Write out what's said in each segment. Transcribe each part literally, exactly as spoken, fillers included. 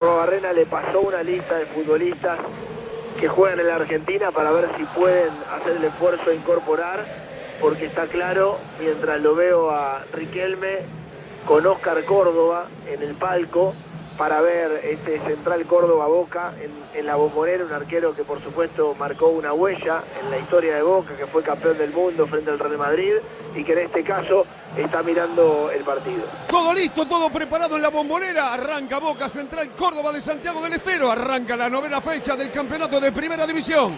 Arruabarrena le pasó una lista de futbolistas que juegan en la Argentina para ver si pueden hacer el esfuerzo de incorporar, porque está claro, mientras lo veo a Riquelme con Oscar Córdoba en el palco, para ver este Central Córdoba Boca en, en la Bombonera, un arquero que por supuesto marcó una huella en la historia de Boca, que fue campeón del mundo frente al Real Madrid y que en este caso está mirando el partido. Todo listo, todo preparado en la Bombonera. Arranca Boca Central Córdoba de Santiago del Estero. Arranca la novena fecha del campeonato de Primera División.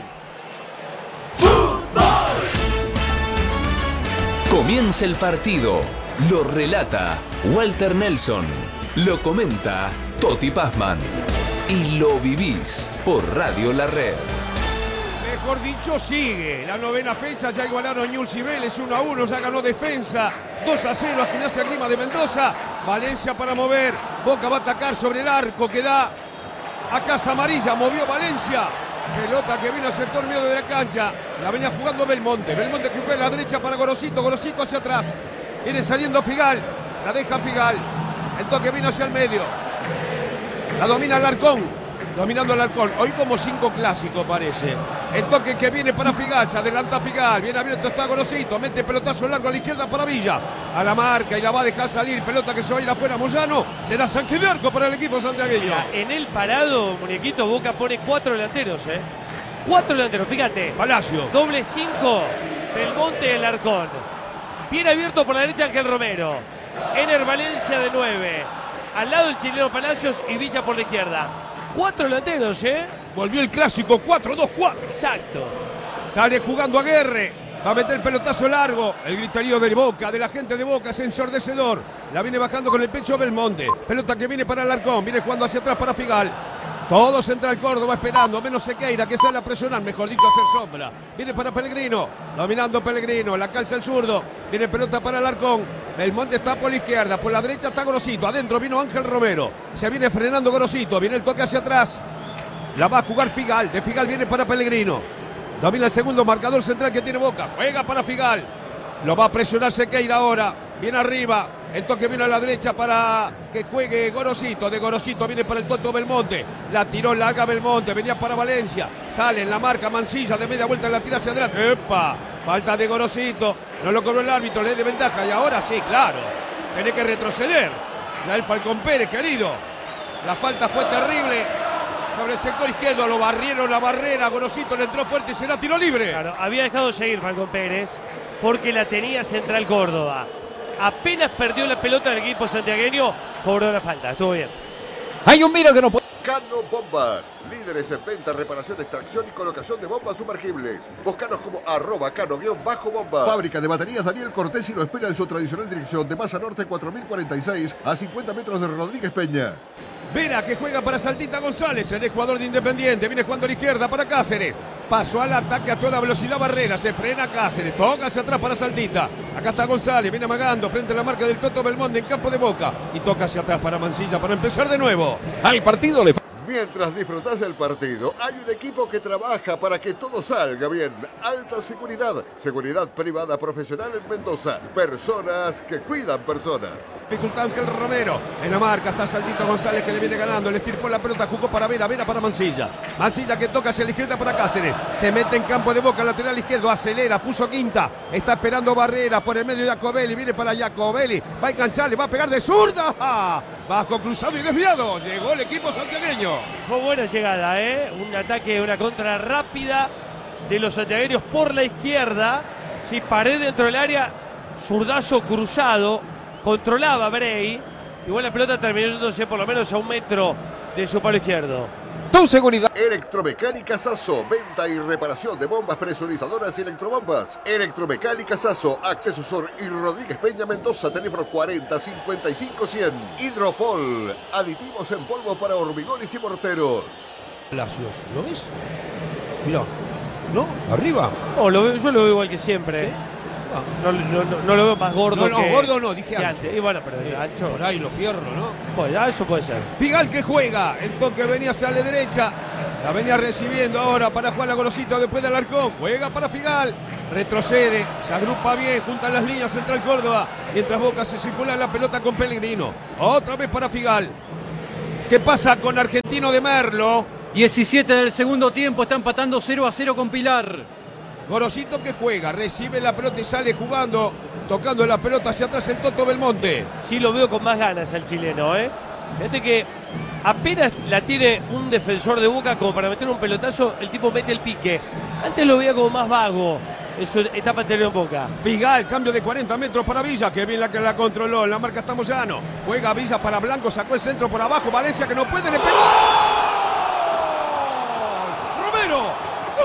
¡Fútbol! Comienza el partido. Lo relata Walter Nelson. Lo comenta Toti Pazman. Y lo vivís por Radio La Red. Mejor dicho, sigue la novena fecha. Ya igualaron Newell's y Vélez uno a uno. Ya ganó Defensa dos a cero a Gimnasia Grima de Mendoza. Valencia para mover. Boca va a atacar sobre el arco que da a Casa Amarilla. Movió Valencia. Pelota que vino al sector medio de la cancha. La venía jugando Belmonte. Belmonte que juega a la derecha para Gorosito. Gorosito hacia atrás. Viene saliendo Figal. La deja Figal. El toque vino hacia el medio. La domina Alarcón. Dominando el Alarcón. Hoy como cinco clásicos parece. El toque que viene para Figal. Se adelanta Figal. Bien abierto está Gorosito. Mete pelotazo largo a la izquierda para Villa. A la marca y la va a dejar salir. Pelota que se va a ir afuera. Moyano. Será Sánchez de Arco para el equipo santiagueño. Mira, en el parado, muñequito, Boca pone cuatro delanteros, ¿eh? Cuatro delanteros, fíjate. Palacio. Doble cinco. Belmonte y Alarcón. Bien abierto por la derecha Ángel Romero. Ener Valencia de nueve. Al lado el chileno Palacios y Villa por la izquierda. Cuatro delanteros, ¿eh? Volvió el clásico cuatro dos cuatro. Exacto. Sale jugando Aguerre. Va a meter el pelotazo largo. El griterío de Boca, de la gente de Boca, es ensordecedor. La viene bajando con el pecho Belmonte. Pelota que viene para Alarcón. Viene jugando hacia atrás para Figal. Todo Central Córdoba esperando, menos Sequeira que sale a presionar, mejor dicho, a hacer sombra. Viene para Pellegrino, dominando Pellegrino, la calza el zurdo. Viene pelota para Alarcón. Belmonte está por la izquierda, por la derecha está Gorosito. Adentro vino Ángel Romero. Se viene frenando Gorosito, viene el toque hacia atrás. La va a jugar Figal, de Figal viene para Pellegrino. Domina el segundo marcador central que tiene Boca. Juega para Figal. Lo va a presionar Sequeira ahora. Viene arriba. El toque viene a la derecha para que juegue Gorosito. De Gorosito viene para el Toto Belmonte. La tiró larga Belmonte. Venía para Valencia. Sale en la marca Mancilla. De media vuelta la tira hacia adelante. ¡Epa! Falta de Gorosito. No lo cobró el árbitro. Le de ventaja. Y ahora sí, claro. Tiene que retroceder. La del Falcón Pérez, querido. La falta fue terrible. Sobre el sector izquierdo. Lo barrieron la barrera. Gorosito le entró fuerte y se la tiró libre. Claro, había dejado seguir Falcón Pérez porque la tenía Central Córdoba. Apenas perdió la pelota del equipo santiagueño, cobró la falta, estuvo bien. Hay un miro que no puede. Cano Bombas, líderes en venta, reparación, extracción y colocación de bombas sumergibles. Búscanos como arroba cano-bomba. Fábrica de baterías Daniel Cortés y lo espera en su tradicional dirección de Masa Norte cuatro mil cuarenta y seis a cincuenta metros de Rodríguez Peña. Vera que juega para Saltita González, el jugador de Independiente, viene jugando a la izquierda para Cáceres. Pasó al ataque a toda velocidad Barrera, se frena Cáceres, toca hacia atrás para Saltita. Acá está González, viene amagando frente a la marca del Toto Belmonte en campo de Boca. Y toca hacia atrás para Mancilla para empezar de nuevo. Al partido le Mientras disfrutás del partido, hay un equipo que trabaja para que todo salga bien. Alta Seguridad, seguridad privada profesional en Mendoza. Personas que cuidan personas. Dificultad Ángel Romero, en la marca está Saltito González que le viene ganando. Le estirpó la pelota, jugó para Vera, Vera para Mancilla. Mancilla que toca hacia la izquierda para Cáceres. Se mete en campo de Boca, lateral izquierdo, acelera, puso quinta. Está esperando Barrera por el medio de Jacobelli. Viene para Jacobelli, va a engancharle, va a pegar de zurda. Bajo cruzado y desviado. Llegó el equipo santiagueño. Fue buena llegada, ¿eh? Un ataque, una contra rápida de los santiagueños por la izquierda. Sí, pared dentro del área, zurdazo cruzado. Controlaba Bray. Igual la pelota terminó yéndose por lo menos a un metro de su palo izquierdo. Tu seguridad. Electromecánica Sasso, venta y reparación de bombas presurizadoras y electrobombas. Electromecánica Sasso, Acceso Sur y Rodríguez Peña Mendoza, teléfono cuarenta cincuenta y cinco cien. Hidropol, aditivos en polvo para hormigones y morteros. Palacios, ¿lo ves? Mirá, ¿no? Arriba. Oh, lo veo, yo lo veo igual que siempre. ¿Sí? No, no, no, no lo veo más gordo. No, no, que, gordo no, dije que ancho. antes. Y bueno, pero sí, ancho. Por ahí lo fierro, ¿no? Pues ya eso puede ser. Figal que juega, el toque venía hacia la derecha, la venía recibiendo ahora para Juan Gorosito después del Alarcón, juega para Figal, retrocede, se agrupa bien, juntan las líneas Central Córdoba, mientras Boca se circula la pelota con Pellegrino, otra vez para Figal, ¿Qué pasa con Argentino de Merlo? diecisiete del segundo tiempo, está empatando cero a cero con Pilar. Gorosito que juega, recibe la pelota y sale jugando, tocando la pelota hacia atrás el Toto Belmonte. Sí lo veo con más ganas al chileno, ¿eh? Fíjate que apenas la tiene un defensor de Boca como para meter un pelotazo, el tipo mete el pique. Antes lo veía como más vago en su etapa anterior en Boca. Figal, cambio de cuarenta metros para Villa, que bien la que la controló, en la marca estamos llano. Juega Villa para Blanco, sacó el centro por abajo, Valencia que no puede, le pegó. ¡Romero! ¡Gol!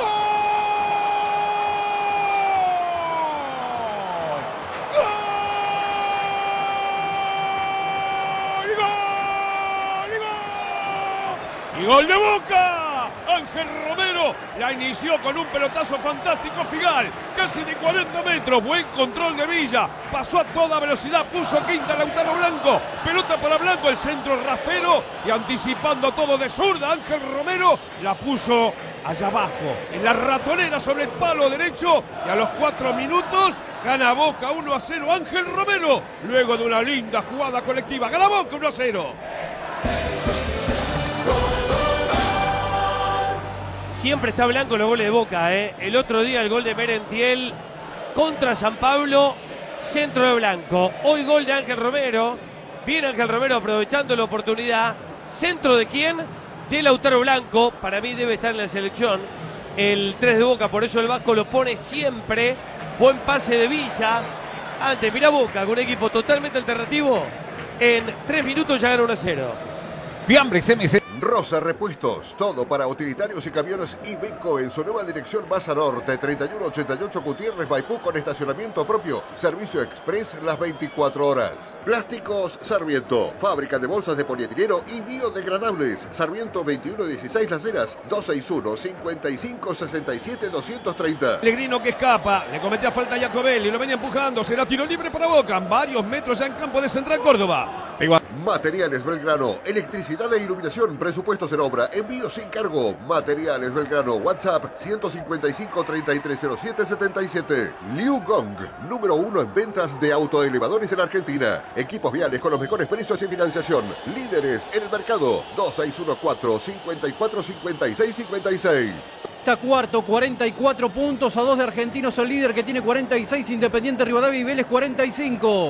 ¡Gol! ¡Gol! ¡Gol! ¡Y gol de Boca! Ángel Romero la inició con un pelotazo fantástico Figal, casi de cuarenta metros, buen control de Villa, pasó a toda velocidad, puso quinta Lautaro Blanco, pelota para Blanco, el centro rastrero y anticipando todo de zurda, Ángel Romero la puso allá abajo, en la ratonera sobre el palo derecho y a los cuatro minutos gana Boca uno a cero Ángel Romero, luego de una linda jugada colectiva, gana Boca uno a cero. Siempre está Blanco en los goles de Boca, ¿eh? El otro día el gol de Merentiel contra San Pablo, centro de Blanco. Hoy gol de Ángel Romero. Viene Ángel Romero aprovechando la oportunidad. ¿Centro de quién? De Lautaro Blanco. Para mí debe estar en la selección. El tres de Boca, por eso el Vasco lo pone siempre. Buen pase de Villa. Antes, mira Boca, con un equipo totalmente alternativo. En tres minutos ya gana uno a cero. Fiambres M C. Rosa Repuestos, todo para utilitarios y camiones Iveco en su nueva dirección Baza Norte, treinta y uno ochenta y ocho Gutiérrez, Maipú, con estacionamiento propio, servicio express las veinticuatro horas. Plásticos Sarmiento, fábrica de bolsas de polietileno y biodegradables. Sarmiento veintiuno dieciséis Las Heras, dos seis uno, cincuenta y cinco sesenta y siete, doscientos treinta. Pellegrino que escapa, le cometía falta a Jacobelli, lo venía empujando, será tiro libre para Boca, varios metros ya en campo de Central Córdoba. Materiales Belgrano, electricidad e iluminación, presupuestos en obra, envío sin cargo. Materiales Belgrano, WhatsApp ciento cincuenta y cinco, treinta y tres cero siete, setenta y siete. Liu Gong, número uno en ventas de autoelevadores en Argentina. Equipos viales con los mejores precios y financiación. Líderes en el mercado. dos seis uno cuatro, cincuenta y cuatro, cincuenta y seis, cincuenta y seis. Está cuarto, cuarenta y cuatro puntos a dos de Argentinos, el líder que tiene cuarenta y seis, Independiente Rivadavia y Vélez cuarenta y cinco.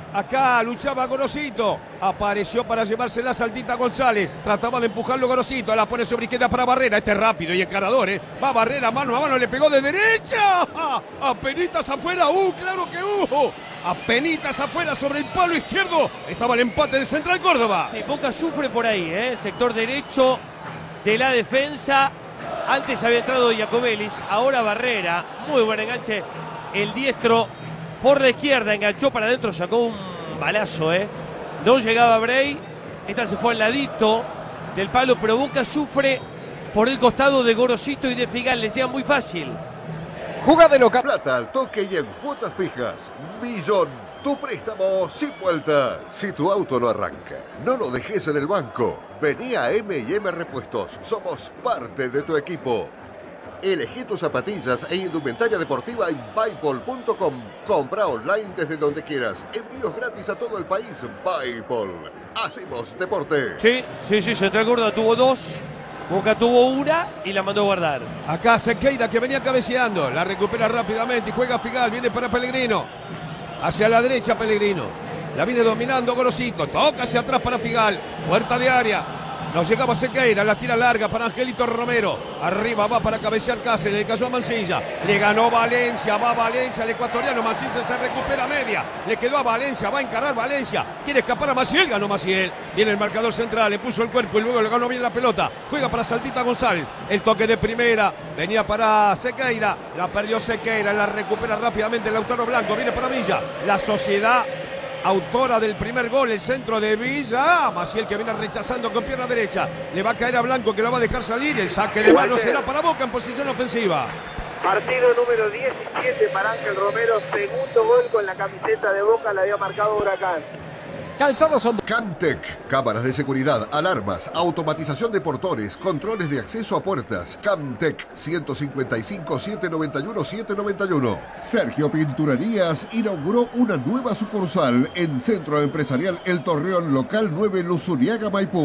Acá luchaba Gorosito, apareció para llevarse la Saltita González, trataba de empujarlo Gorosito, la pone sobre izquierda para Barrera, este es rápido y encarador, ¿eh? Va Barrera mano a mano, le pegó de derecha, apenitas afuera, uh, claro que uh, apenitas afuera sobre el palo izquierdo, estaba el empate de Central Córdoba. Sí, Boca sufre por ahí, ¿eh? Sector derecho de la defensa, antes había entrado Iacobelis, ahora Barrera, muy buen enganche, el diestro por la izquierda, enganchó para adentro, sacó un balazo, ¿eh? No llegaba Bray, esta se fue al ladito del palo, pero Boca sufre por el costado de Gorosito y de Figal, le sea muy fácil. Jugada de local. Plata al toque y en cuotas fijas. Millón, tu préstamo sin vuelta. Si tu auto no arranca, no lo dejes en el banco. Vení a M y M Repuestos, somos parte de tu equipo. Elegí tus zapatillas e indumentaria deportiva en Buypol punto com. Compra online desde donde quieras. Envíos gratis a todo el país. Buypol. Hacemos deporte. Sí, sí, sí, Central Córdoba tuvo dos. Boca tuvo una y la mandó a guardar. Acá Sequeira que venía cabeceando, la recupera rápidamente y juega Figal, viene para Pellegrino. Hacia la derecha Pellegrino. La viene dominando Gorosito, toca hacia atrás para Figal. Puerta de área. Nos llegaba Sequeira, la tira larga para Angelito Romero. Arriba va para cabecear Cáceres, le cayó a Mancilla. Le ganó Valencia, va Valencia, el ecuatoriano. Mancilla se recupera media. Le quedó a Valencia, va a encarar Valencia. Quiere escapar a Maciel, ganó Maciel. Tiene el marcador central, le puso el cuerpo y luego le ganó bien la pelota. Juega para Saltita González. El toque de primera, venía para Sequeira. La perdió Sequeira, la recupera rápidamente Lautaro Blanco. Viene para Villa. La Sociedad, autora del primer gol, el centro de Villa. Ah, Maciel que viene rechazando con pierna derecha. Le va a caer a Blanco que lo va a dejar salir. El saque de mano será para Boca en posición ofensiva. Partido número diecisiete para Ángel Romero. Segundo gol con la camiseta de Boca, la había marcado Huracán. Calzados son. Camtec, cámaras de seguridad, alarmas, automatización de portones, controles de acceso a puertas. Camtec, ciento cincuenta y cinco, setecientos noventa y uno, setecientos noventa y uno. Sergio Pinturerías inauguró una nueva sucursal en Centro Empresarial El Torreón, local nueve, Luzuriaga, Maipú.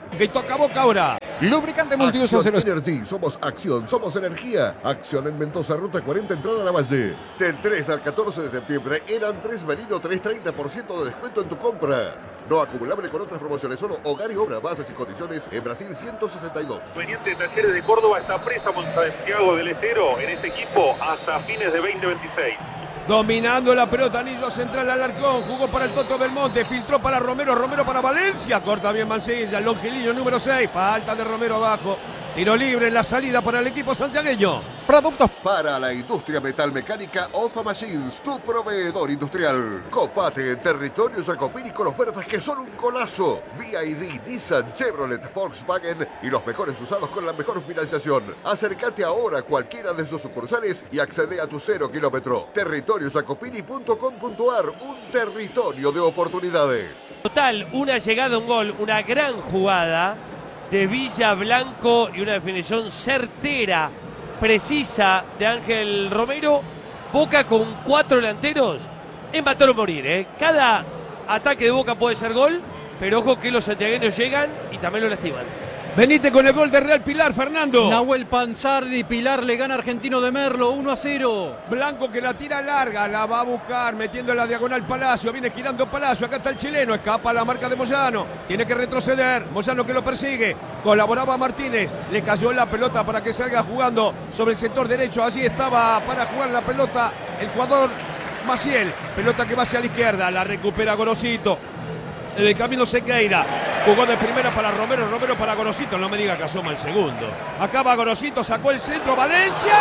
Que toca Boca ahora. Lubricante multiuso Acción cero. Energy, somos acción, somos energía. Acción en Mendoza, ruta cuarenta, entrada a la Valle. Del tres al catorce de septiembre, eran tres Merino, tres treinta por ciento de descuento en tu compra. No acumulable con otras promociones, solo hogar y obra, bases y condiciones en Brasil ciento sesenta y dos. Conveniente Talleres de Córdoba está préstamo en Santiago del Estero en este equipo hasta fines de veinte veintiséis. Dominando la pelota, anillo central Alarcón, jugó para el Toto Belmonte, filtró para Romero, Romero para Valencia, corta bien Mancilla, el longilillo número seis, falta de Romero abajo, tiro libre en la salida para el equipo santiagueño. Productos Para la industria metalmecánica, Ofa Machines, tu proveedor industrial. Copate en territorio Jacopini con ofertas que son un colazo. B I D, Nissan, Chevrolet, Volkswagen y los mejores usados con la mejor financiación. Acércate ahora a cualquiera de sus sucursales y accede a tu cero kilómetro. territorio jacopini punto com punto ar, un territorio de oportunidades. Total, una llegada, un gol, una gran jugada de Villa Blanco y una definición certera, precisa de Ángel Romero. Boca con cuatro delanteros es matar o morir, ¿eh? Cada ataque de Boca puede ser gol, pero ojo que los santiagueños llegan y también lo lastiman. Venite con el gol de Real Pilar, Fernando. Nahuel Panzardi, Pilar le gana Argentino de Merlo, uno a cero. Blanco que la tira larga, la va a buscar, metiendo en la diagonal Palacio, viene girando Palacio, acá está el chileno, escapa la marca de Moyano, tiene que retroceder, Moyano que lo persigue, colaboraba Martínez, le cayó la pelota para que salga jugando sobre el sector derecho, allí estaba para jugar la pelota el jugador Maciel, pelota que va hacia la izquierda, la recupera Gorosito. En el camino Sequeira, jugó de primera para Romero, Romero para Gorosito, no me diga que asoma el segundo. Acaba Gorosito, sacó el centro, Valencia.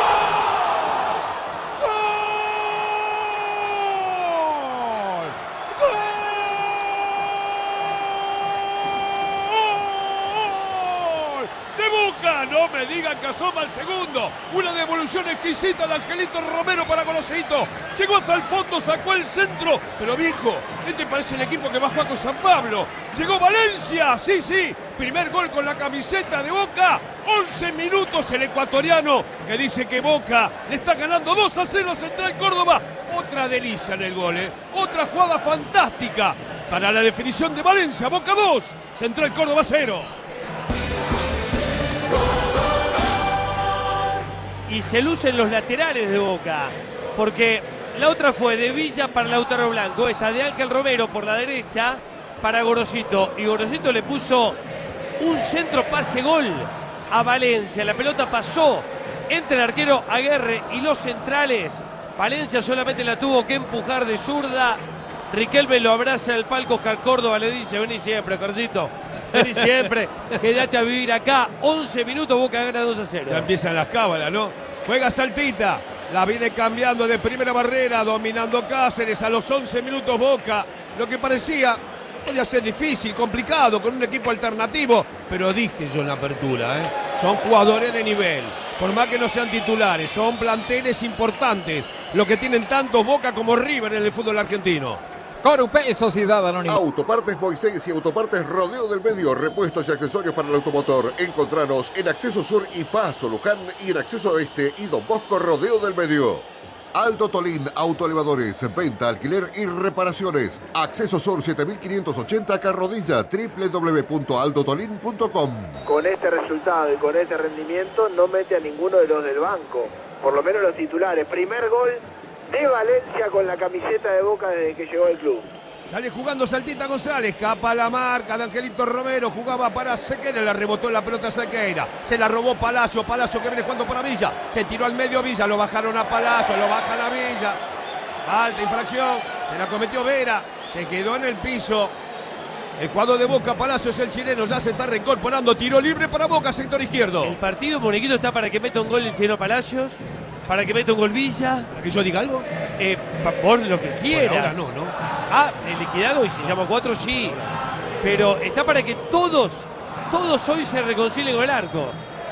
¡Gol! ¡Gol! ¡De Boca! No me digan que asoma el segundo. Una devolución exquisita de Angelito Romero para Gorosito. Llegó hasta el fondo, sacó el centro. Pero viejo, este parece el equipo que va a jugar con San Pablo. Llegó Valencia, sí, sí. Primer gol con la camiseta de Boca. once minutos el ecuatoriano que dice que Boca le está ganando dos a cero a Central Córdoba. Otra delicia en el gol, ¿eh? Otra jugada fantástica para la definición de Valencia. Boca dos, Central Córdoba cero. Y se lucen los laterales de Boca, porque la otra fue de Villa para Lautaro Blanco, esta de Ángel Romero por la derecha para Gorosito, y Gorosito le puso un centro pase gol a Valencia. La pelota pasó entre el arquero Aguerre y los centrales. Valencia solamente la tuvo que empujar de zurda. Riquelme lo abraza en el palco, Oscar Córdoba le dice: vení siempre, Oscarcito, vení siempre, quédate a vivir acá. once minutos, Boca gana dos a cero. Ya empiezan las cábalas, ¿no? Juega Saltita, la viene cambiando de primera barrera, dominando Cáceres a los once minutos Boca. Lo que parecía podía ser difícil, complicado, con un equipo alternativo, pero dije yo en la apertura, ¿eh? Son jugadores de nivel, por más que no sean titulares, son planteles importantes, lo que tienen tanto Boca como River en el fútbol argentino. Corupé, Sociedad Anónima. Autopartes Moisés y Autopartes Rodeo del Medio, repuestos y accesorios para el automotor. Encontranos en Acceso Sur y Paso Luján y en Acceso Este y Don Bosco Rodeo del Medio. Aldo Tolín Autoelevadores, venta, alquiler y reparaciones. Acceso Sur siete mil quinientos ochenta Carrodilla, doble u doble u doble u punto aldo tolín punto com. Con este resultado y con este rendimiento no mete a ninguno de los del banco, por lo menos los titulares. Primer gol de Valencia con la camiseta de Boca desde que llegó al club. Sale jugando Saltita González, capa la marca de Angelito Romero, jugaba para Sequeira, la rebotó la pelota a Sequeira, se la robó Palacio, Palacio que viene jugando para Villa, se tiró al medio Villa, lo bajaron a Palacio, lo bajan a Villa, alta infracción, se la cometió Vera, se quedó en el piso. El cuadro de Boca, Palacio es el chileno, ya se está reincorporando, tiro libre para Boca, sector izquierdo. El partido, Muñequito, está para que meta un gol el chileno Palacios, para que meta un gol Villa. ¿Para que yo diga algo? Eh, por lo que quieras. Por ahora no, ¿no? Ah, el liquidado, y si llama cuatro, sí. Pero está para que todos, todos hoy se reconcilien con el arco.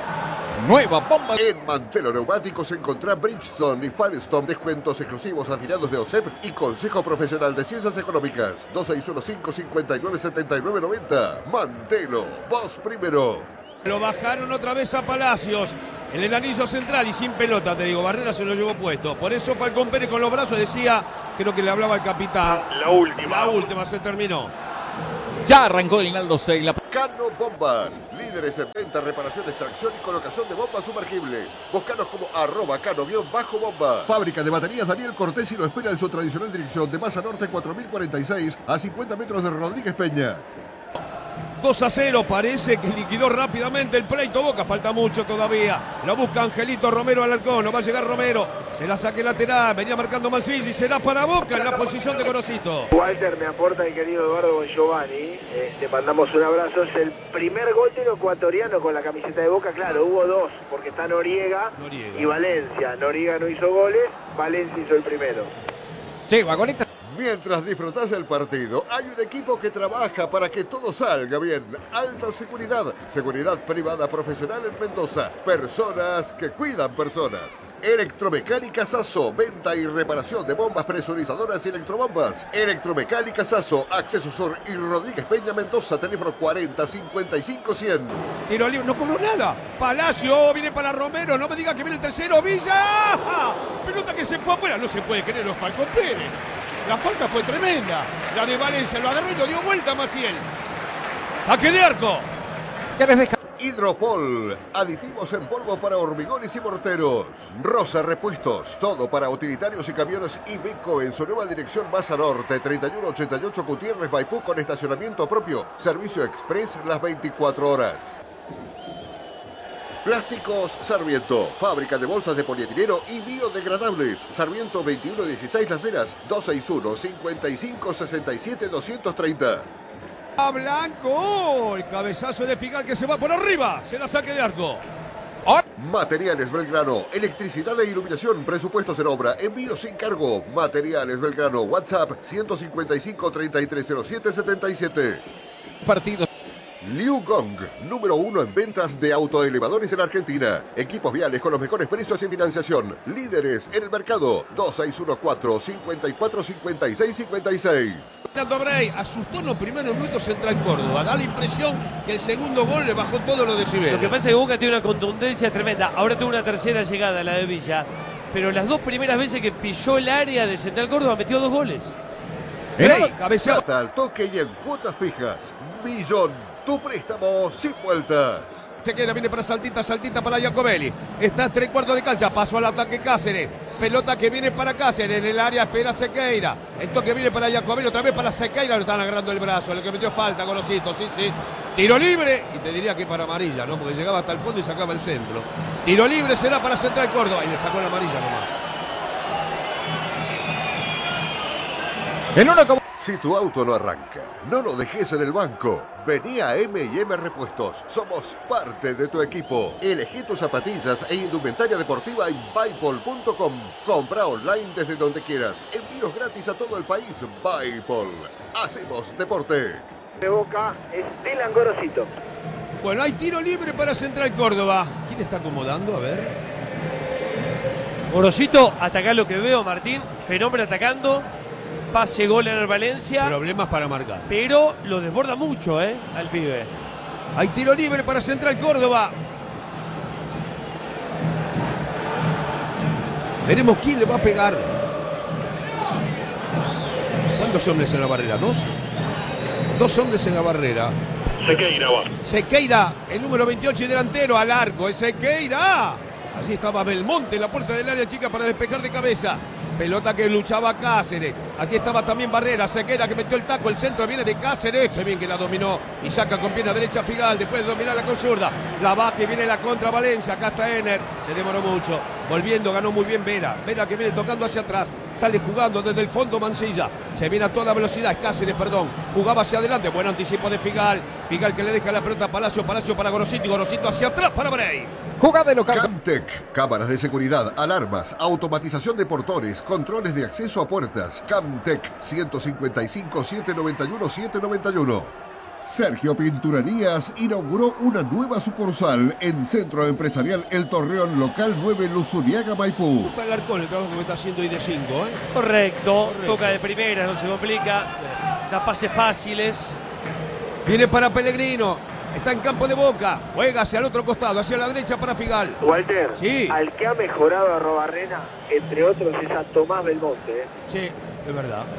Nueva bomba. En Mantelo Neumáticos encontrá Bridgestone y Firestone, descuentos exclusivos afiliados de O S E P y Consejo Profesional de Ciencias Económicas. dos seis uno cinco, cinco nueve, siete nueve nueve cero. Mantelo, vos primero. Lo bajaron otra vez a Palacios en el anillo central y sin pelota, te digo, Barrera se lo llevó puesto. Por eso Falcón Pérez con los brazos decía, creo que le hablaba al capitán. La última. La última se terminó. Ya arrancó el Naldo seis. La... Cano Bombas, líderes en venta, reparación, extracción y colocación de bombas sumergibles. Búscanos como arroba cano-bomba. Fábrica de baterías Daniel Cortés y lo espera en su tradicional dirección de Masa Norte cuatro mil cuarenta y seis a cincuenta metros de Rodríguez Peña. dos a cero, parece que liquidó rápidamente el pleito Boca, falta mucho todavía. Lo busca Angelito Romero Alarcón, no va a llegar Romero, se la saque lateral, venía marcando Mancini y será para Boca en la posición de Gorosito. Walter, me aporta el querido Eduardo Bongiovanni, eh, te mandamos un abrazo, es el primer gol de un ecuatoriano con la camiseta de Boca, claro, hubo dos, porque está Noriega, Noriega. y Valencia. Noriega no hizo goles, Valencia hizo el primero. Che, vagoneta. Mientras disfrutás del partido, hay un equipo que trabaja para que todo salga bien. Alta Seguridad, seguridad privada profesional en Mendoza. Personas que cuidan personas. Electromecánica Sasso, venta y reparación de bombas presurizadoras y electrobombas. Electromecánica Sasso, Acceso Sur y Rodríguez Peña Mendoza, teléfono cuarenta cincuenta y cinco cien. Tiro libre, no cobró nada. Palacio, viene para Romero, no me diga que viene el tercero, Villa. Pelota que se fue afuera, no se puede creer los Falcón Pérez. La falta fue tremenda. La de Valencia lo agarró y lo dio vuelta a Maciel. Saque de arco. Hidropol, aditivos en polvo para hormigones y morteros. Rosa Repuestos, todo para utilitarios y camiones Iveco en su nueva dirección Masa Norte, treinta y uno ochenta y ocho Gutiérrez Maipú con estacionamiento propio. Servicio express las veinticuatro horas. Plásticos Sarmiento, fábrica de bolsas de polietileno y biodegradables. Sarmiento veintiuno dieciséis Las Heras, dos seis uno, cincuenta y cinco sesenta y siete doscientos treinta. A Blanco, el cabezazo de Figal que se va por arriba, se la saque de arco. Materiales Belgrano, electricidad e iluminación, presupuestos en obra, envío sin cargo. Materiales Belgrano, WhatsApp ciento cincuenta y cinco, treinta y tres cero siete, setenta y siete. Partido. Liu Gong, número uno en ventas de autoelevadores en Argentina. Equipos viales con los mejores precios y financiación. Líderes en el mercado. dos seis uno cuatro, cincuenta y cuatro, cincuenta y seis, cincuenta y seis. Fernando Brey asustó en los primeros minutos Central Córdoba. Da la impresión que el segundo gol le bajó todos los decibeles. Lo que pasa es que Boca tiene una contundencia tremenda. Ahora tuvo una tercera llegada, la de Villa. Pero las dos primeras veces que pisó el área de Central Córdoba metió dos goles. Brey, cabeceado. Plata al toque y en cuotas fijas. Millón. Tu préstamo sin vueltas. Sequeira viene para Saltita, Saltita para Giacobelli. Está tres cuartos de cancha, paso al ataque Cáceres. Pelota que viene para Cáceres, en el área espera Sequeira. El toque viene para Giacobelli, otra vez para Sequeira, lo están agarrando el brazo, el que metió falta, Gorosito, sí, sí. Tiro libre, y te diría que para amarilla, ¿no? Porque llegaba hasta el fondo y sacaba el centro. Tiro libre será para Central Córdoba, y le sacó la amarilla nomás. En uno como... Si tu auto no arranca, no lo dejes en el banco. Vení a M y M Repuestos. Somos parte de tu equipo. Elegí tus zapatillas e indumentaria deportiva en Bipol punto com. Compra online desde donde quieras. Envíos gratis a todo el país. Bipol. Hacemos deporte. De Boca es Dylan Gorosito. Bueno, hay tiro libre para Central Córdoba. ¿Quién está acomodando? A ver. Gorosito, ataca lo que veo, Martín. Fenómeno atacando. Pase, gol en el Valencia. Problemas para marcar. Pero lo desborda mucho, ¿eh? Al pibe. Hay tiro libre para Central Córdoba. Veremos quién le va a pegar. ¿Cuántos hombres en la barrera? ¿Dos? Dos hombres en la barrera. Sequeira va. Sequeira, el número veintiocho y delantero al arco. Es Sequeira. Allí estaba Belmonte en la puerta del área chica para despejar de cabeza. Pelota que luchaba Cáceres. Allí estaba también Barrera. Sequeira que metió el taco. El centro viene de Cáceres. Qué bien que la dominó. Y saca con pierna derecha Figal. Después de dominarla con zurda. La baja y viene la contra Valencia. Acá está Ener. Se demoró mucho. Volviendo, ganó muy bien Vera. Vera que viene tocando hacia atrás. Sale jugando desde el fondo Mancilla. Se viene a toda velocidad. Es Cáceres, perdón. Jugaba hacia adelante. Buen anticipo de Figal. Figal que le deja la pelota a Palacio. Palacio para Gorosito. Y Gorosito hacia atrás para Brey. Jugada de local. Camtec, cámaras de seguridad, alarmas, automatización de portones, controles de acceso a puertas. Camtec, ciento cincuenta y cinco, setecientos noventa y uno, setecientos noventa y uno. Sergio Pinturerías inauguró una nueva sucursal en Centro Empresarial El Torreón, local nueve, Luzuriaga, Maipú. Está el Arcón, el trabajo que está haciendo I de cinco, ¿eh? Correcto. Correcto. Toca de primera, no se complica. Da pases fáciles. Viene para Pellegrino. Está en campo de Boca. Juega hacia el otro costado, hacia la derecha para Figal. Walter, sí. Al que ha mejorado a Robarrena, entre otros, es a Tomás Belmonte. ¿eh? Sí, es verdad.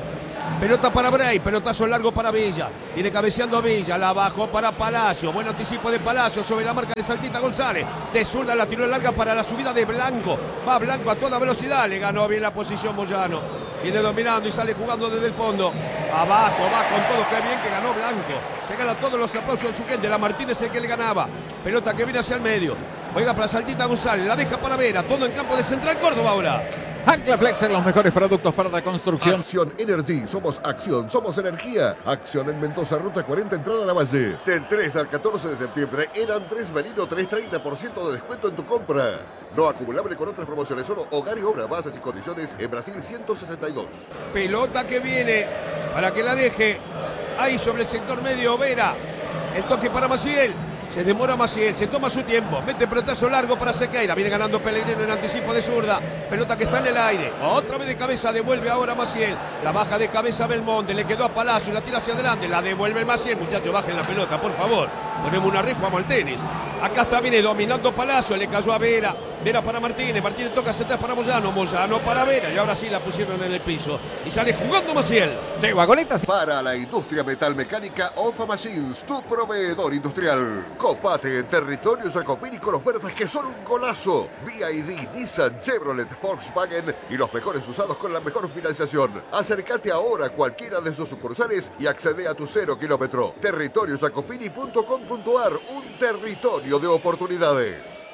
Pelota para Bray, pelotazo largo para Villa. Viene cabeceando Villa, la bajó para Palacio. Buen anticipo de Palacio sobre la marca de Saltita González. De zurda la tiró larga para la subida de Blanco. Va Blanco a toda velocidad, le ganó bien la posición Moyano. Viene dominando y sale jugando desde el fondo. Abajo, va con todo, qué bien que ganó Blanco. Se gana todos los aplausos de su gente. La Martínez es el que le ganaba. Pelota que viene hacia el medio. Juega para Saltita González, la deja para Vera. Todo en campo de Central Córdoba ahora. Ancla Flex en los mejores productos para la construcción. Acción Energy, somos acción, somos energía. Acción en Mendoza, ruta cuarenta, entrada a la Valle. Del tres al catorce de septiembre en Andrés Merino, tres treinta por ciento de descuento en tu compra. No acumulable con otras promociones, solo hogar y obra, bases y condiciones en Brasil ciento sesenta y dos. Pelota que viene para que la deje ahí sobre el sector medio Vera. El toque para Maciel. Se demora Maciel, se toma su tiempo. Mete pelotazo largo para Sequeira. Viene ganando Pellegrino en anticipo de zurda. Pelota que está en el aire. Otra vez de cabeza, devuelve ahora Maciel. La baja de cabeza Belmonte. Le quedó a Palacio, la tira hacia adelante. La devuelve Maciel. Muchachos, bajen la pelota, por favor. Ponemos una red, jugamos al tenis. Acá está, viene dominando Palacio. Le cayó a Vera. Vera para Martínez. Martínez toca hacia atrás para Moyano. Moyano para Vera. Y ahora sí la pusieron en el piso. Y sale jugando Maciel. Sí, vagonetas. Para la industria metalmecánica, Ofa Machines, tu proveedor industrial. Copate en territorio Jacopini con ofertas que son un golazo. B I D, Nissan, Chevrolet, Volkswagen y los mejores usados con la mejor financiación. Acércate ahora a cualquiera de sus sucursales y accede a tu cero kilómetro. territorio jacopini punto com punto ar, un territorio de oportunidades.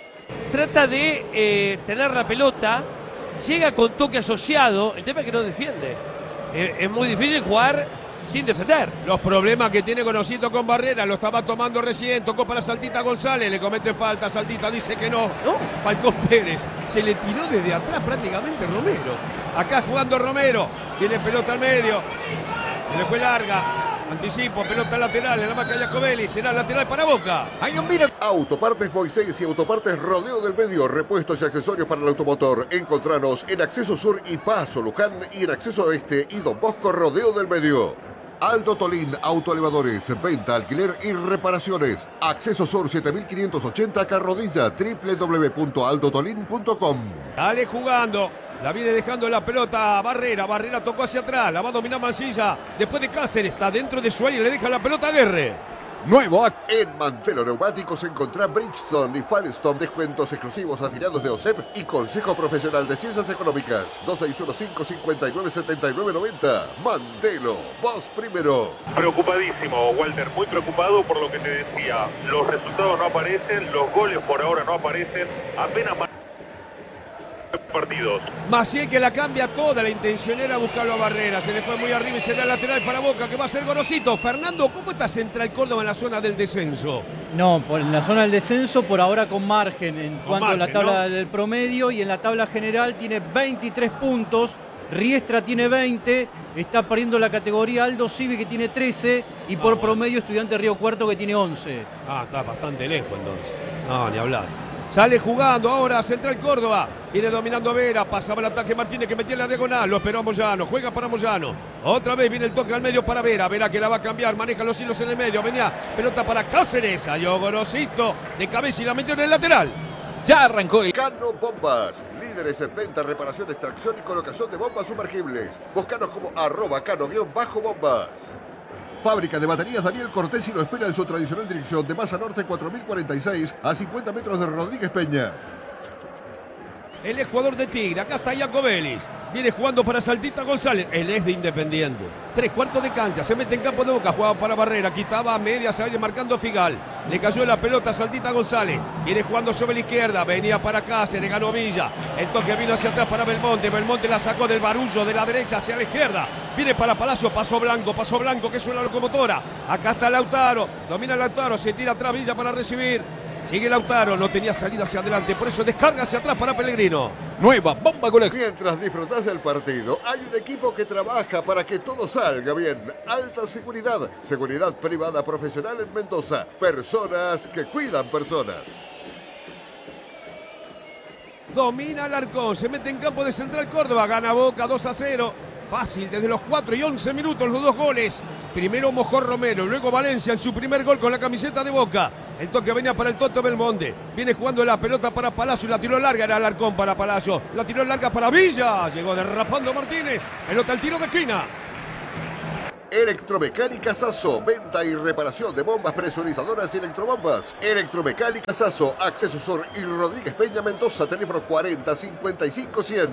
Trata de eh, tener la pelota, llega con toque asociado. El tema es que no defiende. Eh, es muy difícil jugar sin defender. Los problemas que tiene Conocito con Barrera, lo estaba tomando recién, tocó para Saltita González, le comete falta, Saltita dice que no, ¿no? Falcón Pérez, se le tiró desde atrás prácticamente Romero. Acá jugando Romero, viene pelota al medio, se le fue larga, anticipo, pelota lateral, en la marca Jacobelli, será lateral para Boca. Hay un vino. Autopartes Moisés y Autopartes Rodeo del Medio, repuestos y accesorios para el automotor. Encontranos en Acceso Sur y Paso Luján y en Acceso Este y Don Bosco Rodeo del Medio. Aldo Tolín, autoelevadores, venta, alquiler y reparaciones. Acceso Sur siete mil quinientos ochenta Carrodilla, doble u doble u doble u punto aldo tolín punto com. Dale jugando, la viene dejando la pelota a Barrera, Barrera tocó hacia atrás, la va a dominar Mancilla, después de Cáceres, está dentro de su área y le deja la pelota a Guerre. Nuevo. En Mantelo Neumáticos encontrá Bridgestone y Firestone, descuentos exclusivos afiliados de O S E P y Consejo Profesional de Ciencias Económicas. dos seis uno cinco, cinco nueve, siete nueve nueve cero. Mantelo, vos primero. Preocupadísimo, Walter, muy preocupado por lo que te decía. Los resultados no aparecen, los goles por ahora no aparecen, apenas partidos. Maciel que la cambia toda, la intención era buscarlo a Barrera, se le fue muy arriba y se da el lateral para Boca, que va a ser Gorosito. Fernando, ¿cómo está Central Córdoba en la zona del descenso? No, por en la zona del descenso, por ahora con margen en Con cuanto a la margen, tabla ¿no? del promedio, y en la tabla general tiene veintitrés puntos, Riestra tiene veinte, está perdiendo la categoría Aldo Civi que tiene trece y por bueno. promedio Estudiante Río Cuarto que tiene once. Ah, está bastante lejos entonces. No, ni hablar. Sale jugando ahora Central Córdoba. Viene dominando Vera. Pasaba el ataque Martínez que metía en la diagonal. Lo esperó a Moyano. Juega para Moyano. Otra vez viene el toque al medio para Vera. Vera que la va a cambiar. Maneja los hilos en el medio. Venía pelota para Cáceres. Ayó Gorosito de cabeza y la metió en el lateral. Ya arrancó el... Cano Bombas, líderes en venta, reparación, extracción y colocación de bombas sumergibles. Búscanos como arroba cano-bombas. Fábrica de baterías Daniel Cortés y lo espera en su tradicional dirección de Masa Norte cuatro mil cuarenta y seis a cincuenta metros de Rodríguez Peña. El ex jugador de Tigre. Acá está Jacobelli. Viene jugando para Saltita González. Él es de Independiente. Tres cuartos de cancha. Se mete en campo de Boca. Jugaba para Barrera. Quitaba a media. Se va marcando Figal. Le cayó la pelota a Saltita González. Viene jugando sobre la izquierda. Venía para acá. Se le ganó Villa. El toque vino hacia atrás para Belmonte. Belmonte la sacó del barullo de la derecha hacia la izquierda. Viene para Palacio. Pasó Blanco. Pasó Blanco que es una locomotora. Acá está Lautaro. Domina Lautaro. Se tira atrás Villa para recibir. Sigue Lautaro, no tenía salida hacia adelante, por eso descarga hacia atrás para Pellegrino. Nueva bomba Golex. Mientras disfrutás del partido, hay un equipo que trabaja para que todo salga bien. Alta seguridad, seguridad privada profesional en Mendoza. Personas que cuidan personas. Domina Alarcón, se mete en campo de Central Córdoba, gana Boca dos a cero. Fácil, desde los cuatro y once minutos los dos goles. Primero mojó Romero, luego Valencia en su primer gol con la camiseta de Boca. El toque venía para el Toto Belmonte. Viene jugando la pelota para Palacio, la tiró larga, era Alarcón para Palacio. La tiró larga para Villa, llegó derrapando Martínez. Pelota al tiro de esquina. Electromecánica Sasso, venta y reparación de bombas presurizadoras y electrobombas. Electromecánica Sasso, Acceso Sur y Rodríguez Peña Mendoza, teléfono cuarenta cincuenta y cinco cien.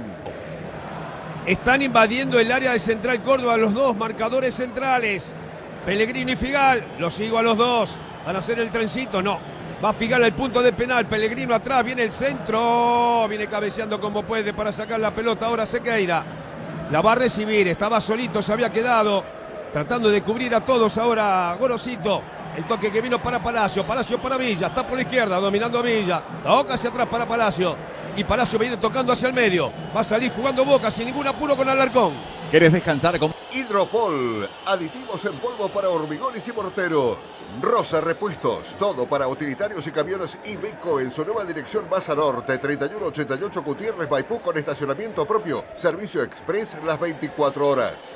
Están invadiendo el área de Central Córdoba los dos marcadores centrales. Pellegrino y Figal, los sigo a los dos. ¿Van a hacer el trencito? No. Va Figal al punto de penal. Pellegrino atrás, viene el centro. Viene cabeceando como puede para sacar la pelota. Ahora Sequeira. La va a recibir. Estaba solito, se había quedado. Tratando de cubrir a todos ahora Gorosito. El toque que vino para Palacio. Palacio para Villa. Está por la izquierda, dominando a Villa. Toca hacia atrás para Palacio. Y Palacio viene tocando hacia el medio. Va a salir jugando Boca sin ningún apuro con Alarcón. ¿Querés descansar con Hidropol, aditivos en polvo para hormigones y morteros. Rosa Repuestos, todo para utilitarios y camiones Iveco en su nueva dirección Baza Norte, treinta y uno ochenta y ocho Gutiérrez Maipú con estacionamiento propio. Servicio express las veinticuatro horas.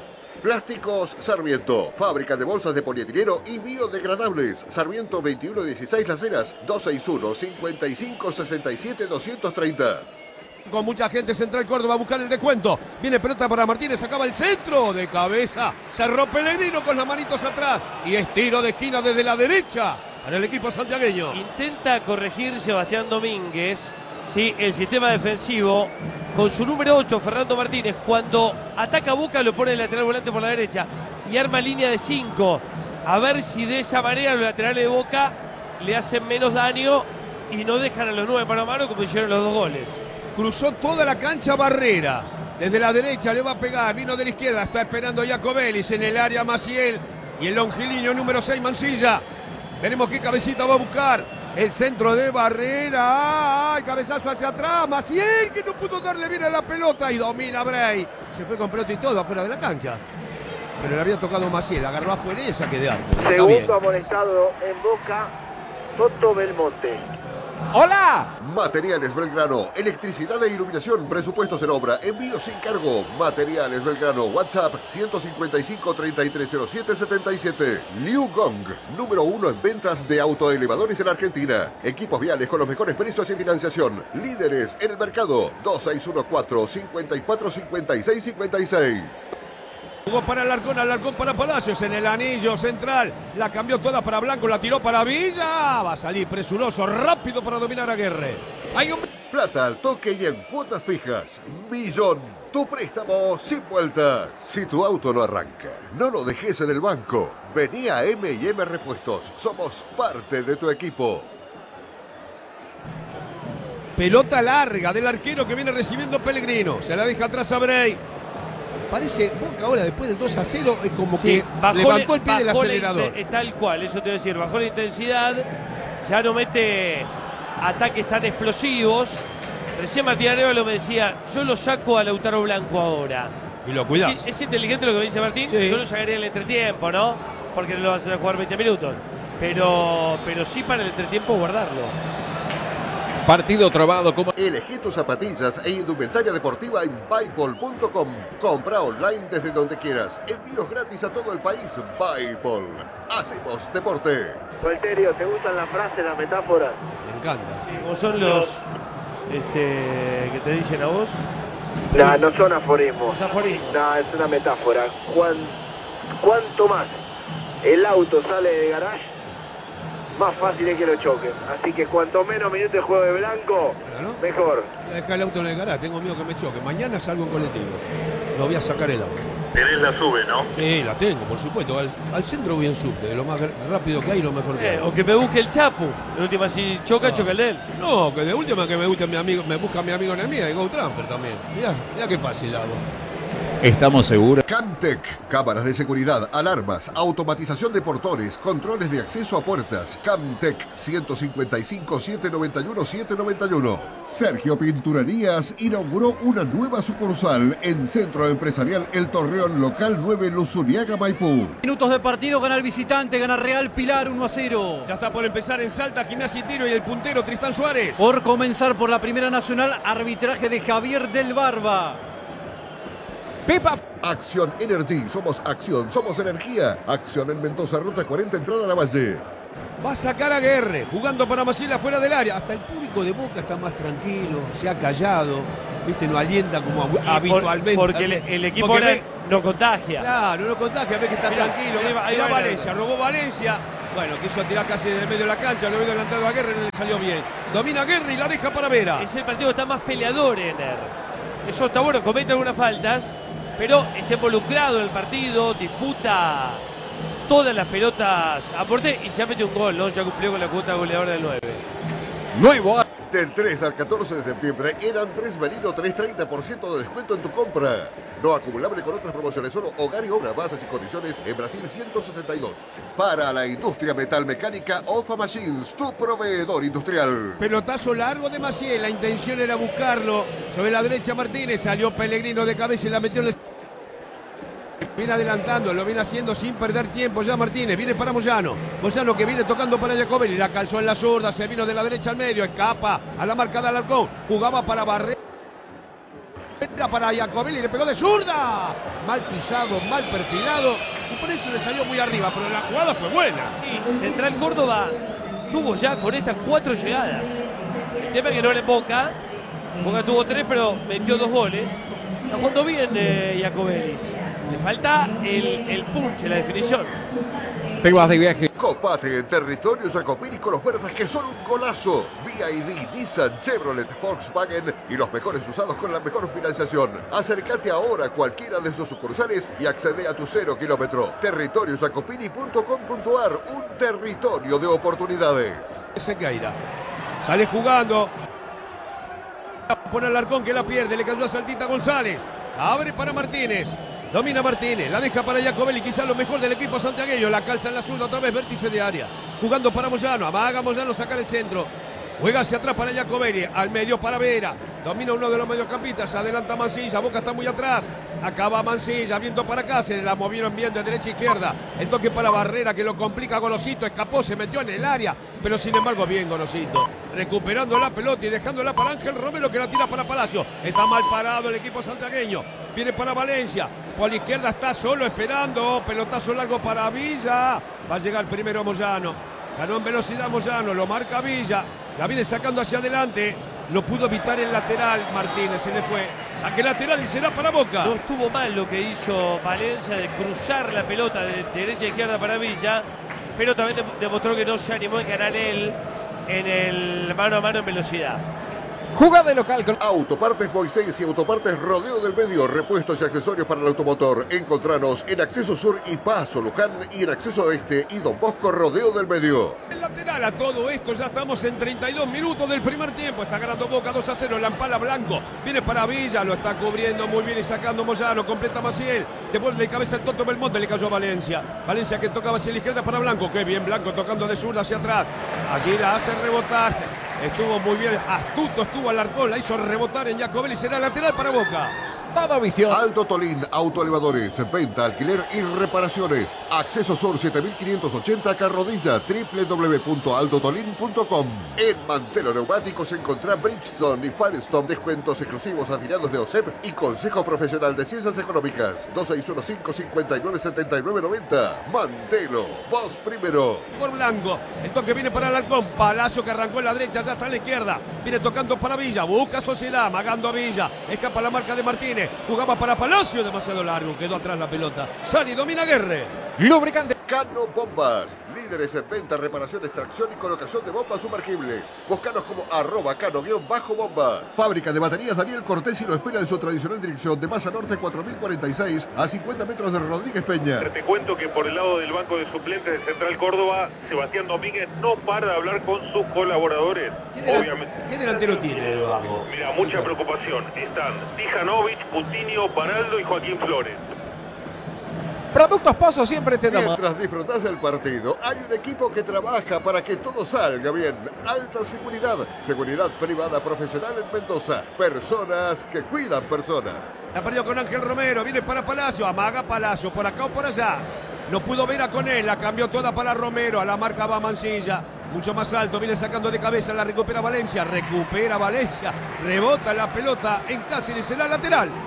Plásticos Sarmiento, fábrica de bolsas de polietileno y biodegradables. Sarmiento veintiuno dieciséis Las Heras, dos seis uno, cincuenta y cinco sesenta y siete doscientos treinta. Con mucha gente, Central Córdoba a buscar el descuento. Viene pelota para Martínez, acaba el centro de cabeza. Cerró Pellegrino con las manitos atrás. Y es tiro de esquina desde la derecha para el equipo santiagueño. Intenta corregir Sebastián Domínguez, sí, el sistema defensivo con su número ocho, Fernando Martínez. Cuando ataca Boca lo pone el lateral volante por la derecha y arma línea de cinco. A ver si de esa manera los laterales de Boca le hacen menos daño y no dejan a los nueve mano a mano como hicieron los dos goles. Cruzó toda la cancha Barrera. Desde la derecha le va a pegar. Vino de la izquierda. Está esperando Jacobelis en el área Maciel. Y el longilíneo número seis Mancilla. Veremos qué cabecita va a buscar. El centro de Barrera. ¡Ay! Cabezazo hacia atrás. Maciel que no pudo darle bien a la pelota. Y domina Bray. Se fue con pelota y todo afuera de la cancha. Pero le había tocado Maciel. Agarró afuera y saque de arco. Segundo amonestado en Boca, Toto Belmonte. ¡Hola! Materiales Belgrano, electricidad e iluminación, presupuestos en obra, envío sin cargo. Materiales Belgrano, WhatsApp ciento cincuenta y cinco, treinta y tres cero siete, setenta y siete. Liu Gong, número uno en ventas de autoelevadores en Argentina. Equipos viales con los mejores precios y financiación. Líderes en el mercado. dos seis uno cuatro, cinco cuatro, cinco seis cinco seis. Jugó para Alarcón, Alarcón para Palacios en el anillo central. La cambió toda para Blanco, la tiró para Villa. Va a salir presuroso, rápido para dominar a Guerre. Hay un plata al toque y en cuotas fijas. Millón, tu préstamo sin vueltas. Si tu auto no arranca, no lo dejes en el banco. Vení a M y M Repuestos. Somos parte de tu equipo. Pelota larga del arquero que viene recibiendo Pellegrino. Se la deja atrás a Bray. Parece Boca ahora después del dos a cero es como sí, que bajó levantó le, el pie del acelerador. La, tal cual, eso te voy a decir, bajó la intensidad, ya no mete ataques tan explosivos. Recién Martín Arévalo me decía, yo lo saco a Lautaro Blanco ahora. Y lo cuidás. ¿Es, es inteligente lo que me dice Martín? Sí. Yo lo sacaría en el entretiempo, ¿no? Porque no lo vas a hacer jugar veinte minutos. Pero, pero sí para el entretiempo guardarlo. Partido trabado como... Elegí tus zapatillas e indumentaria deportiva en Buypol punto com. Compra online desde donde quieras. Envíos gratis a todo el país. Buypol. Hacemos deporte. Walterio, ¿te gustan las frases, las metáforas? Me encanta. Sí, como son los este, que te dicen a vos. No, no son aforismos. Los aforismos. No, es una metáfora. Cuan, cuanto más el auto sale de garage, más fácil es que lo choquen. Así que cuanto menos minutos de juego de Blanco, Claro. mejor. Voy a dejar el auto en el garaje, tengo miedo que me choque. Mañana salgo en colectivo. Lo voy a sacar el auto. Tenés la sube, ¿no? Sí, la tengo, por supuesto. Al, al centro voy en subte, de lo más rápido que hay, lo mejor que hay. Eh, o que me busque el Chapu. De última, si choca, No. choca el de él. No, que de última que me busque mi amigo, me busca mi amigo en la mía, y Go Tramper también. Mirá, mirá qué fácil hago. Estamos seguros. Camtec, cámaras de seguridad, alarmas, automatización de portones, controles de acceso a puertas. Camtec, ciento cincuenta y cinco, setecientos noventa y uno, setecientos noventa y uno. Sergio Pinturerías inauguró una nueva sucursal en Centro Empresarial El Torreón, local nueve, Luzuriaga, Maipú. Minutos de partido, gana el visitante, gana Real Pilar uno a cero. Ya está por empezar en Salta, Gimnasia y Tiro y el puntero Tristán Suárez. Por comenzar por la Primera Nacional, arbitraje de Javier del Barba. Pepa. Acción Energy, somos acción, somos energía. Acción en Mendoza, ruta cuarenta, entrada a la Valle. Va a sacar a Guerre, jugando para Maciel afuera del área. Hasta el público de Boca está más tranquilo, se ha callado. viste, no alienta como Y por- habitualmente. porque el, el equipo Porque ahora ve- no contagia. Claro, no contagia, ve que está Mirá, tranquilo. ahí va, ahí Mirá va, Valencia, robó Valencia. Bueno, quiso tirar casi del medio de la cancha, lo vio adelantado a Guerra y no le salió bien. Domina Guerra y la deja para Vera. Es el partido que está más peleador, Ener. Eso está bueno, comete algunas faltas, pero está involucrado en el partido, disputa todas las pelotas a porte y se ha metido un gol, ¿no? Ya cumplió con la cuota goleador del nueve. Nuevo. Del tres al catorce de septiembre en Andrés Merino tenés treinta por ciento de descuento en tu compra. No acumulable con otras promociones, solo hogar y obra, bases y condiciones en Brasil ciento sesenta y dos. Para la industria metalmecánica, Ofa Machines, tu proveedor industrial. Pelotazo largo de Maciel, la intención era buscarlo. Sobre la derecha Martínez, salió Pellegrino de cabeza y la metió en el... Viene adelantando, lo viene haciendo sin perder tiempo ya Martínez, viene para Moyano. Moyano que viene tocando para Giacobelli, la calzó en la zurda, se vino de la derecha al medio, escapa a la marca de Alarcón, jugaba para Barrera. Para Giacobelli, le pegó de zurda. Mal pisado, mal perfilado y por eso le salió muy arriba, pero la jugada fue buena. Sí, Central Córdoba tuvo ya con estas cuatro llegadas. El tema es que no le Boca. Boca tuvo tres, pero metió dos goles. Está jugando bien eh, Giacobelli. Le falta el, el punch, la definición. Te vas de viaje. Copate en territorio Jacopini con ofertas que son un golazo. B Y D, Nissan, Chevrolet, Volkswagen y los mejores usados con la mejor financiación. Acércate ahora a cualquiera de sus sucursales y accede a tu cero kilómetro. territorio jacopini punto com punto ar, un territorio de oportunidades. Sequeira sale jugando. Pone Alarcón que la pierde, le cayó a Saltita González. Abre para Martínez. Domina Martínez, la deja para Giacobelli, quizás lo mejor del equipo santiagueño. La calza en la zurda, otra vez vértice de área. Jugando para Moyano, amaga Moyano, saca el centro. Juega hacia atrás para Giacobelli, al medio para Vera. Domina uno de los mediocampistas, adelanta Mancilla, Boca está muy atrás. Acaba Mancilla, viento para acá, se la movieron bien de derecha a izquierda. El toque para Barrera que lo complica Golosito, escapó, se metió en el área. Pero sin embargo bien Golosito, recuperando la pelota y dejándola para Ángel Romero que la tira para Palacio. Está mal parado el equipo santiagueño. Viene para Valencia, por la izquierda está solo esperando, pelotazo largo para Villa. Va a llegar primero Moyano, ganó en velocidad Moyano, lo marca Villa, la viene sacando hacia adelante, lo pudo evitar el lateral Martínez, se le fue, saque lateral y será para Boca. No estuvo mal lo que hizo Valencia de cruzar la pelota de derecha a izquierda para Villa, pero también demostró que no se animó a ganar él en el mano a mano en velocidad. Jugada de local con Autopartes Moisés y Autopartes Rodeo del Medio, repuestos y accesorios para el automotor. Encontranos en Acceso Sur y Paso Luján y en Acceso Este y Don Bosco Rodeo del Medio. El lateral a todo esto, ya estamos en treinta y dos minutos del primer tiempo. Está ganando Boca dos a cero, la empala Blanco. Viene para Villa, lo está cubriendo muy bien y sacando Moyano. Completa Maciel. Devuelve de cabeza el Toto Belmonte, le cayó a Valencia. Valencia que tocaba hacia la izquierda para Blanco. Qué bien Blanco tocando de zurda hacia atrás. Allí la hace rebotar. Estuvo muy bien, astuto estuvo Alarcón, la hizo rebotar en Giacobelli, será lateral para Boca. toda visión. Alto Tolín, autoelevadores, venta, alquiler y reparaciones. Acceso Sur siete mil quinientos ochenta Carrodilla, doble u doble u doble u punto aldo tolín punto com. En Mantelo Neumáticos encontrá Bridgestone y Firestone, descuentos exclusivos afiliados de O S E P y Consejo Profesional de Ciencias Económicas. dos seis uno cinco, cinco nueve siete nueve nueve cero. Mantelo, vos primero. Por Blanco, el toque viene para Alarcón, Palacio que arrancó en la derecha, ya está en la izquierda, viene tocando para Villa, busca Sociedad, amagando a Villa, escapa la marca de Martínez. Jugaba para Palacio, demasiado largo, quedó atrás la pelota. Sani, domina Guerre. Lubricante. Cano Bombas, líderes en venta, reparación, extracción y colocación de bombas sumergibles. Búscanos como arroba cano-bomba. Fábrica de baterías Daniel Cortés y lo espera en su tradicional dirección de Masa Norte cuatro mil cuarenta y seis a cincuenta metros de Rodríguez Peña. Te cuento que por el lado del banco de suplentes de Central Córdoba, Sebastián Domínguez no para de hablar con sus colaboradores. ¿Qué, delan Obviamente. ¿Qué delantero tiene el banco? Mira, mucha preocupación. Están Tijanovic, Coutinho, Baraldo y Joaquín Flores. Productos Pozo siempre te damos. Mientras disfrutás del partido, hay un equipo que trabaja para que todo salga bien. Alta seguridad, seguridad privada profesional en Mendoza. Personas que cuidan personas. La perdió con Ángel Romero, viene para Palacio, amaga Palacio, por acá o por allá. No pudo ver a con él, la cambió toda para Romero, a la marca va Mancilla. Mucho más alto, viene sacando de cabeza, la recupera Valencia, recupera Valencia, rebota la pelota en Cáceres, en la lateral.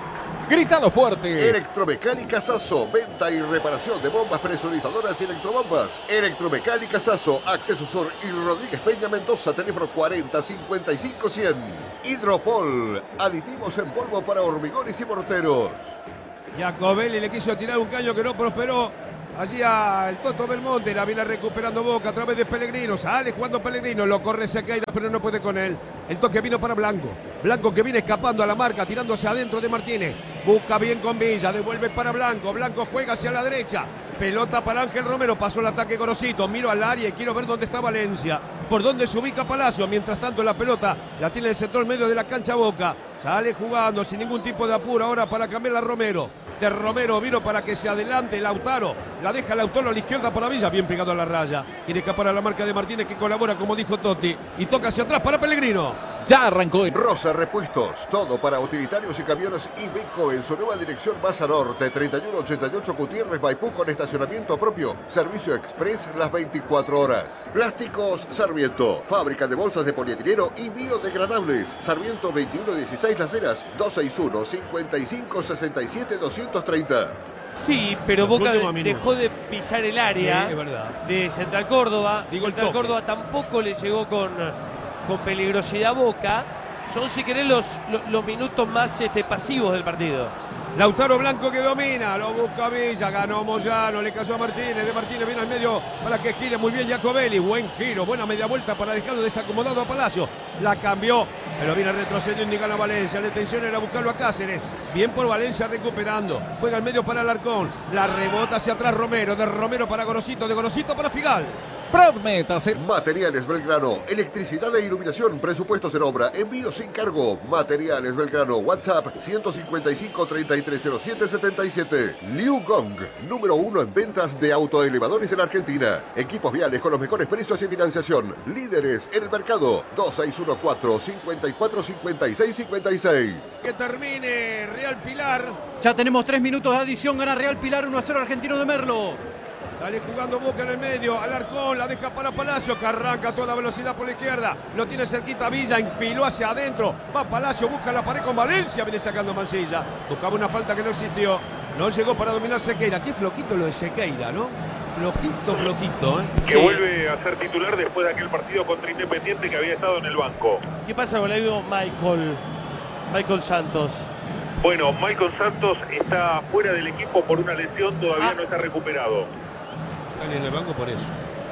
Grítalo fuerte. Electromecánica Sasso, venta y reparación de bombas presurizadoras y electrobombas. Electromecánica Sasso, Acceso Sur y Rodríguez Peña Mendoza, teléfono cuarenta cincuenta y cinco cien. Hidropol, aditivos en polvo para hormigones y morteros. Jacobelli le quiso tirar un caño que no prosperó. Allí el Toto Belmonte, la viene recuperando Boca a través de Pellegrino. Sale jugando Pellegrino, lo corre Sequeira, pero no puede con él. El toque vino para Blanco. Blanco que viene escapando a la marca, tirándose adentro de Martínez. Busca bien con Villa, devuelve para Blanco. Blanco juega hacia la derecha. Pelota para Ángel Romero, pasó el ataque Gorosito. Miro al área y quiero ver dónde está Valencia. Por dónde se ubica Palacio. Mientras tanto la pelota la tiene en el sector medio de la cancha Boca. Sale jugando sin ningún tipo de apuro ahora para cambiar a Romero. De Romero vino para que se adelante Lautaro. La deja Lautaro a la izquierda para Villa, bien pegado a la raya. Quiere escapar a la marca de Martínez que colabora como dijo Totti. Y toca hacia atrás para Pellegrino. Ya arrancó. Rosa Repuestos, todo para utilitarios y camiones Iveco en su nueva dirección Baza Norte, treinta y uno ochenta y ocho Gutiérrez Maipú con estacionamiento propio. Servicio express las veinticuatro horas. Plásticos Sarmiento, fábrica de bolsas de polietileno y biodegradables. Sarmiento veintiuno dieciséis Las Heras, doscientos sesenta y uno cincuenta y cinco sesenta y siete doscientos treinta. Sí, pero Los Boca últimos minutos. dejó de pisar el área Sí, es verdad. de Central Córdoba. Digo, el Central toque. Córdoba tampoco le llegó con, con peligrosidad a Boca. Son, si querés, los, los, los minutos más este, pasivos del partido. Lautaro Blanco que domina, lo busca Villa, ganó Moyano, le cayó a Martínez, de Martínez viene al medio para que gire muy bien Jacobelli, buen giro, buena media vuelta para dejarlo desacomodado a Palacio, la cambió, pero viene retrocediendo y gana Valencia, la intención era buscarlo a Cáceres, bien por Valencia recuperando, juega al medio para Alarcón, la rebota hacia atrás Romero, de Romero para Gorosito, de Gorosito para Figal. Prodmet hace... Materiales Belgrano, electricidad e iluminación, presupuestos en obra, envío sin cargo. Materiales Belgrano, WhatsApp ciento cincuenta y cinco treinta y tres cero siete setenta y siete. Liu Gong, número uno en ventas de autoelevadores en Argentina. Equipos viales con los mejores precios y financiación. Líderes en el mercado. dos seis uno cuatro cinco cuatro cinco seis cinco seis. Que termine Real Pilar. Ya tenemos tres minutos de adición. Gana Real Pilar uno a cero Argentino de Merlo. Sale jugando Boca en el medio, Alarcón, la deja para Palacio, que arranca a toda velocidad por la izquierda, lo tiene cerquita Villa, infiló hacia adentro, va Palacio, busca la pared con Valencia, viene sacando Mancilla, buscaba una falta que no existió, no llegó para dominar Sequeira, qué floquito lo de Sequeira, ¿no? Flojito, flojito, ¿eh? Que Sí. vuelve a ser titular después de aquel partido contra Independiente que había estado en el banco. ¿Qué pasa con el amigo Michael, Michael Santos? Bueno, Michael Santos está fuera del equipo por una lesión, todavía Ah. no está recuperado. Están en el banco por eso.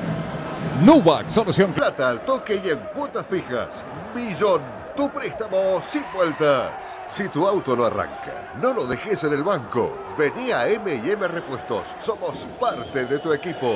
Nubac, solución. Plata al toque y en cuotas fijas. Millón, tu préstamo sin vueltas. Si tu auto no arranca, no lo dejes en el banco. Vení a M y M Repuestos. Somos parte de tu equipo.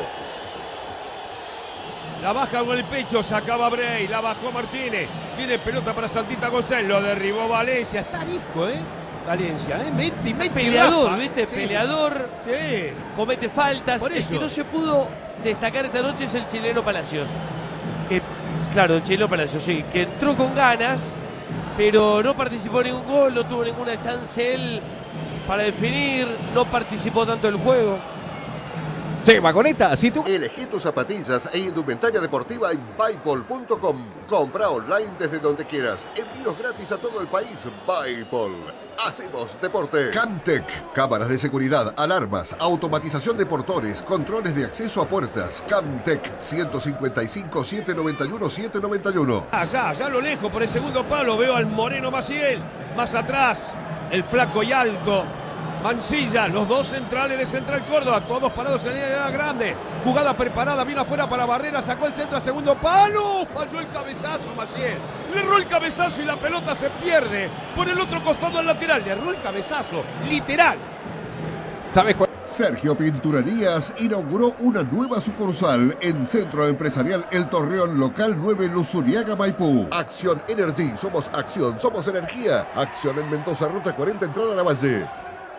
La baja con el pecho, sacaba Bray, la bajó Martínez, viene pelota para Santita González, lo derribó Valencia, está disco, ¿eh? Valencia, ¿eh? Mete, mete Peleador, rafa. ¿viste? Sí. Peleador, Sí. comete faltas. Por El eso. que no se pudo destacar esta noche es el chileno Palacios. Que, claro, el chileno Palacios, sí, que entró con ganas, pero no participó en ningún gol, no tuvo ninguna chance él para definir, no participó tanto del juego. Che, vagoneta, si tú... Elegí tus zapatillas e indumentaria deportiva en Buypol punto com. Compra online desde donde quieras. Envíos gratis a todo el país. Buypol. Hacemos deporte. Camtec. Cámaras de seguridad, alarmas, automatización de portones, controles de acceso a puertas. Camtec. ciento cincuenta y cinco, setecientos noventa y uno, setecientos noventa y uno. Allá, allá a lo lejos, por el segundo palo, veo al Moreno Maciel. Más atrás, el flaco y alto. Mancilla, los dos centrales de Central Córdoba, todos parados en la línea grande. Jugada preparada, vino afuera para Barrera, sacó el centro a segundo palo. Falló el cabezazo Maciel. Le erró el cabezazo y la pelota se pierde por el otro costado del lateral. Le erró el cabezazo, literal. ¿Sabes cuál? Sergio Pinturerías inauguró una nueva sucursal en Centro Empresarial El Torreón Local nueve Luzuriaga, Maipú. Acción Energy, somos acción, somos energía. Acción en Mendoza, Ruta cuarenta, entrada a la Valle.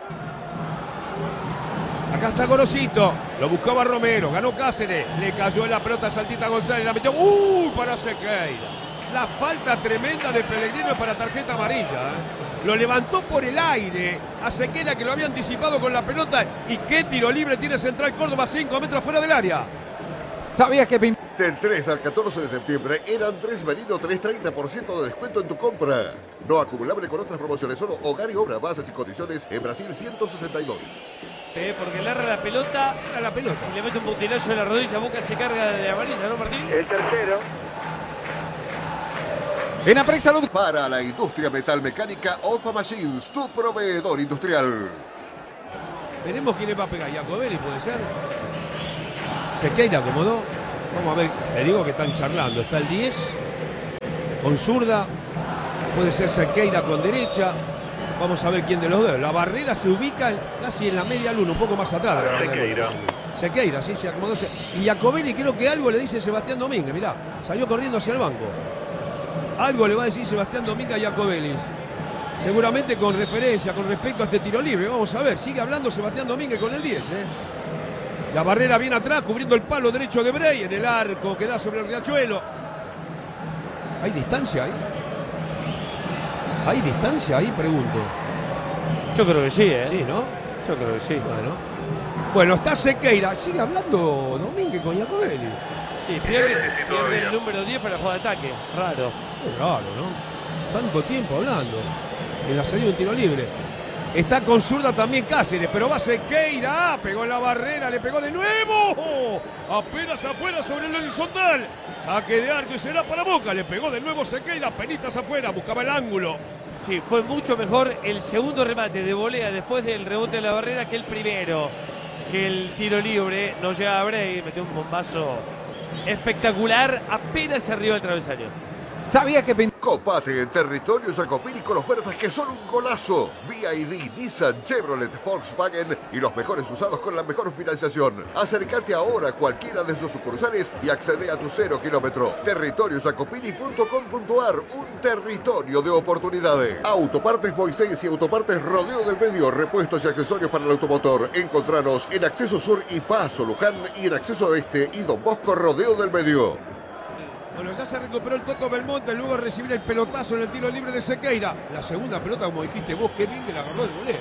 Acá está Gorosito, lo buscaba Romero, ganó Cáceres, le cayó en la pelota a Santita González, la metió, ¡uy! Para Sequeira. La falta tremenda de Pellegrino es para tarjeta amarilla, ¿eh? Lo levantó por el aire a Sequeira, que lo había anticipado con la pelota, y qué tiro libre tiene Central Córdoba, cinco metros fuera del área. ¿Sabías que... Pin- Del tres al catorce de septiembre, en Andrés Merino tenés treinta por ciento de descuento en tu compra. No acumulable con otras promociones, solo hogar y obra, bases y condiciones en Brasil ciento sesenta y dos. Eh, porque le agarra la pelota, a la pelota. Y le mete un puntinazo en la rodilla, Boca se carga de amarilla, ¿no, Martín? El tercero. En Aprey Salud. Para la industria metalmecánica, Ofa Machines, tu proveedor industrial. Veremos quién le va a pegar. Jacobelli puede ser. Sequeira acomodó. Vamos a ver. Le digo que están charlando. Está el diez. Con zurda. Puede ser Sequeira con derecha. Vamos a ver quién de los dos. La barrera se ubica casi en la media luna, un poco más atrás. De la Sequeira. Sequeira, sí, se acomodó. Y Jacobelli creo que algo le dice Sebastián Domínguez. Mirá, salió corriendo hacia el banco. Algo le va a decir Sebastián Domínguez a Jacobelli. Seguramente con referencia, con respecto a este tiro libre. Vamos a ver, sigue hablando Sebastián Domínguez con el diez. ¿eh? La barrera viene atrás, cubriendo el palo derecho de Brey en el arco que da sobre el Riachuelo. ¿Hay distancia ahí? ¿Hay distancia ahí? Pregunto. Yo creo que sí, ¿eh? Sí, ¿no? Yo creo que sí. Bueno, bueno está Sequeira. Sigue hablando Domínguez con Jacobelli. Sí, pierde, Sí, sí, pierde todavía. el número diez para jugar de ataque. Raro. Es raro, ¿no? Tanto tiempo hablando. En la salida de un tiro libre. Está con zurda también Cáceres, pero va Sequeira. Ah, pegó en la barrera, le pegó de nuevo. Apenas afuera sobre el horizontal. Saque de arco y será para Boca. Le pegó de nuevo Sequeira, penitas afuera, buscaba el ángulo. Sí, fue mucho mejor el segundo remate de volea después del rebote de la barrera que el primero. Que el tiro libre no llega a Brey, metió un bombazo espectacular apenas arriba del travesaño. Sabía que ven- Copate en territorio Jacopini con ofertas que son un golazo. V I D, Nissan, Chevrolet, Volkswagen y los mejores usados con la mejor financiación. Acércate ahora a cualquiera de sus sucursales y accede a tu cero kilómetro. territorio jacopini punto com punto ar, un territorio de oportunidades. Autopartes Moisés y Autopartes Rodeo del Medio, repuestos y accesorios para el automotor. Encontranos en Acceso Sur y Paso Luján y en Acceso Oeste y Don Bosco Rodeo del Medio. Bueno, ya se recuperó el Toto Belmonte, luego de recibir el pelotazo en el tiro libre de Sequeira. La segunda pelota, como dijiste vos, qué bien que la agarró de volea.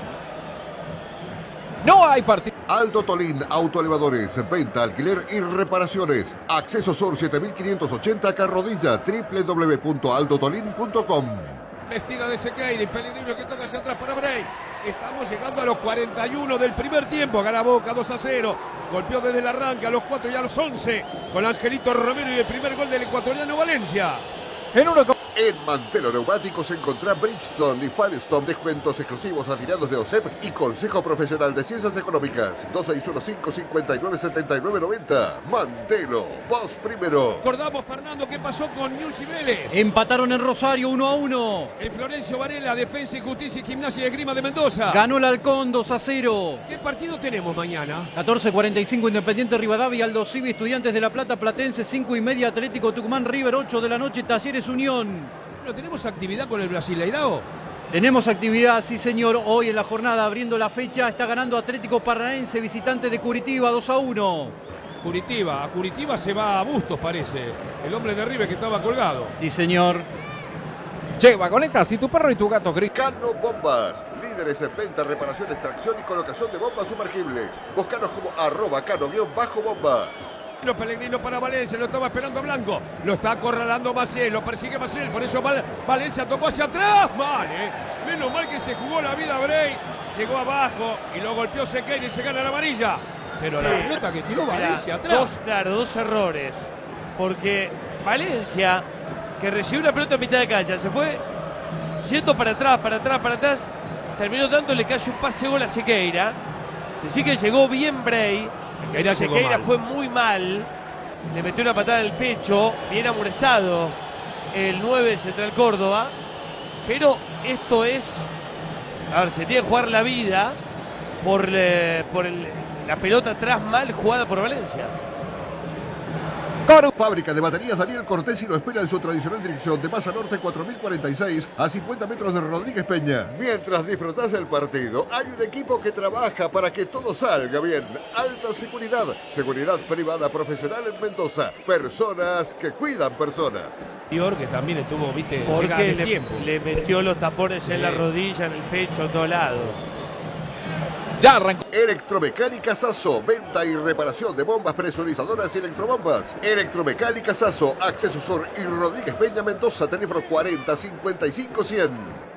No hay partido. Aldo Tolín, autoelevadores, venta, alquiler y reparaciones. Acceso Sur siete mil quinientos ochenta Carrodilla, doble u doble u doble u punto aldo tolín punto com. Vestida de Sequeira y Pellegrino que toca hacia atrás para Brey. Estamos llegando a los cuarenta y uno del primer tiempo. Gana Boca dos a cero. Golpeó desde el arranque a los cuatro y a los once. Con Angelito Romero y el primer gol del ecuatoriano Valencia. En uno. En Mantelo Neumáticos encontrá Bridgestone y Firestone, descuentos exclusivos afiliados de O S E P y Consejo Profesional de Ciencias Económicas. dos seis uno cinco, cinco nueve, siete nueve nueve cero. Mantelo, vos primero. Recordamos, Fernando, qué pasó con News y Vélez. Empataron en Rosario uno a uno. El Florencio Varela, Defensa y Justicia y Gimnasia de Esgrima de Mendoza. Ganó el Halcón dos a cero. ¿Qué partido tenemos mañana? catorce cuarenta y cinco Independiente Rivadavia, Aldo Civi, Estudiantes de La Plata, Platense, cinco y media Atlético Tucumán, River, ocho de la noche, Talleres Unión. Bueno, ¿tenemos actividad con el Brasileirao? Tenemos actividad, sí señor, hoy en la jornada abriendo la fecha, está ganando Atlético Paranaense, visitante de Curitiba, dos a uno. Curitiba, a Curitiba se va a Bustos, parece. El hombre de River que estaba colgado. Sí señor. Lleva, conectas y tu perro y tu gato gris. Cano Bombas, líderes en venta, reparación, extracción y colocación de bombas sumergibles. Búscanos como arroba cano-bombas. Los Pellegrinos para Valencia, lo estaba esperando Blanco, lo está acorralando Maciel, lo persigue Maciel, por eso Val Valencia tocó hacia atrás, mal, eh. Menos mal que se jugó la vida Brey, llegó abajo y lo golpeó Sequeira y se gana la amarilla. Pero Sí. la pelota que tiró Mirá, Valencia atrás. Dos, claro, dos errores. Porque Valencia, que recibió una pelota a mitad de cancha, se fue yendo para atrás, para atrás, para atrás, terminó dándole casi un pase gol a Sequeira. Decir que llegó bien Brey. Sequeira llegó Sequeira mal. fue muy mal. Le metió una patada en el pecho. Bien amonestado el nueve de Central Córdoba. Pero esto es. A ver, se tiene que jugar la vida por, eh, por el- la pelota atrás mal jugada por Valencia. Fábrica de baterías Daniel Cortés y lo espera en su tradicional dirección de Masa Norte cuatro mil cuarenta y seis a cincuenta metros de Rodríguez Peña. Mientras disfrutás del partido, hay un equipo que trabaja para que todo salga bien. Alta seguridad, seguridad privada profesional en Mendoza. Personas que cuidan personas. Dior, que también estuvo, viste, llega Porque de le, tiempo. le metió los tapones en Sí. la rodilla, en el pecho, en todo lado. Ya arrancó. Electromecánica Sasso, venta y reparación de bombas presurizadoras y electrobombas. Electromecánica Sasso, Acceso Sur y Rodríguez Peña Mendoza, teléfono cuarenta cincuenta y cinco cien.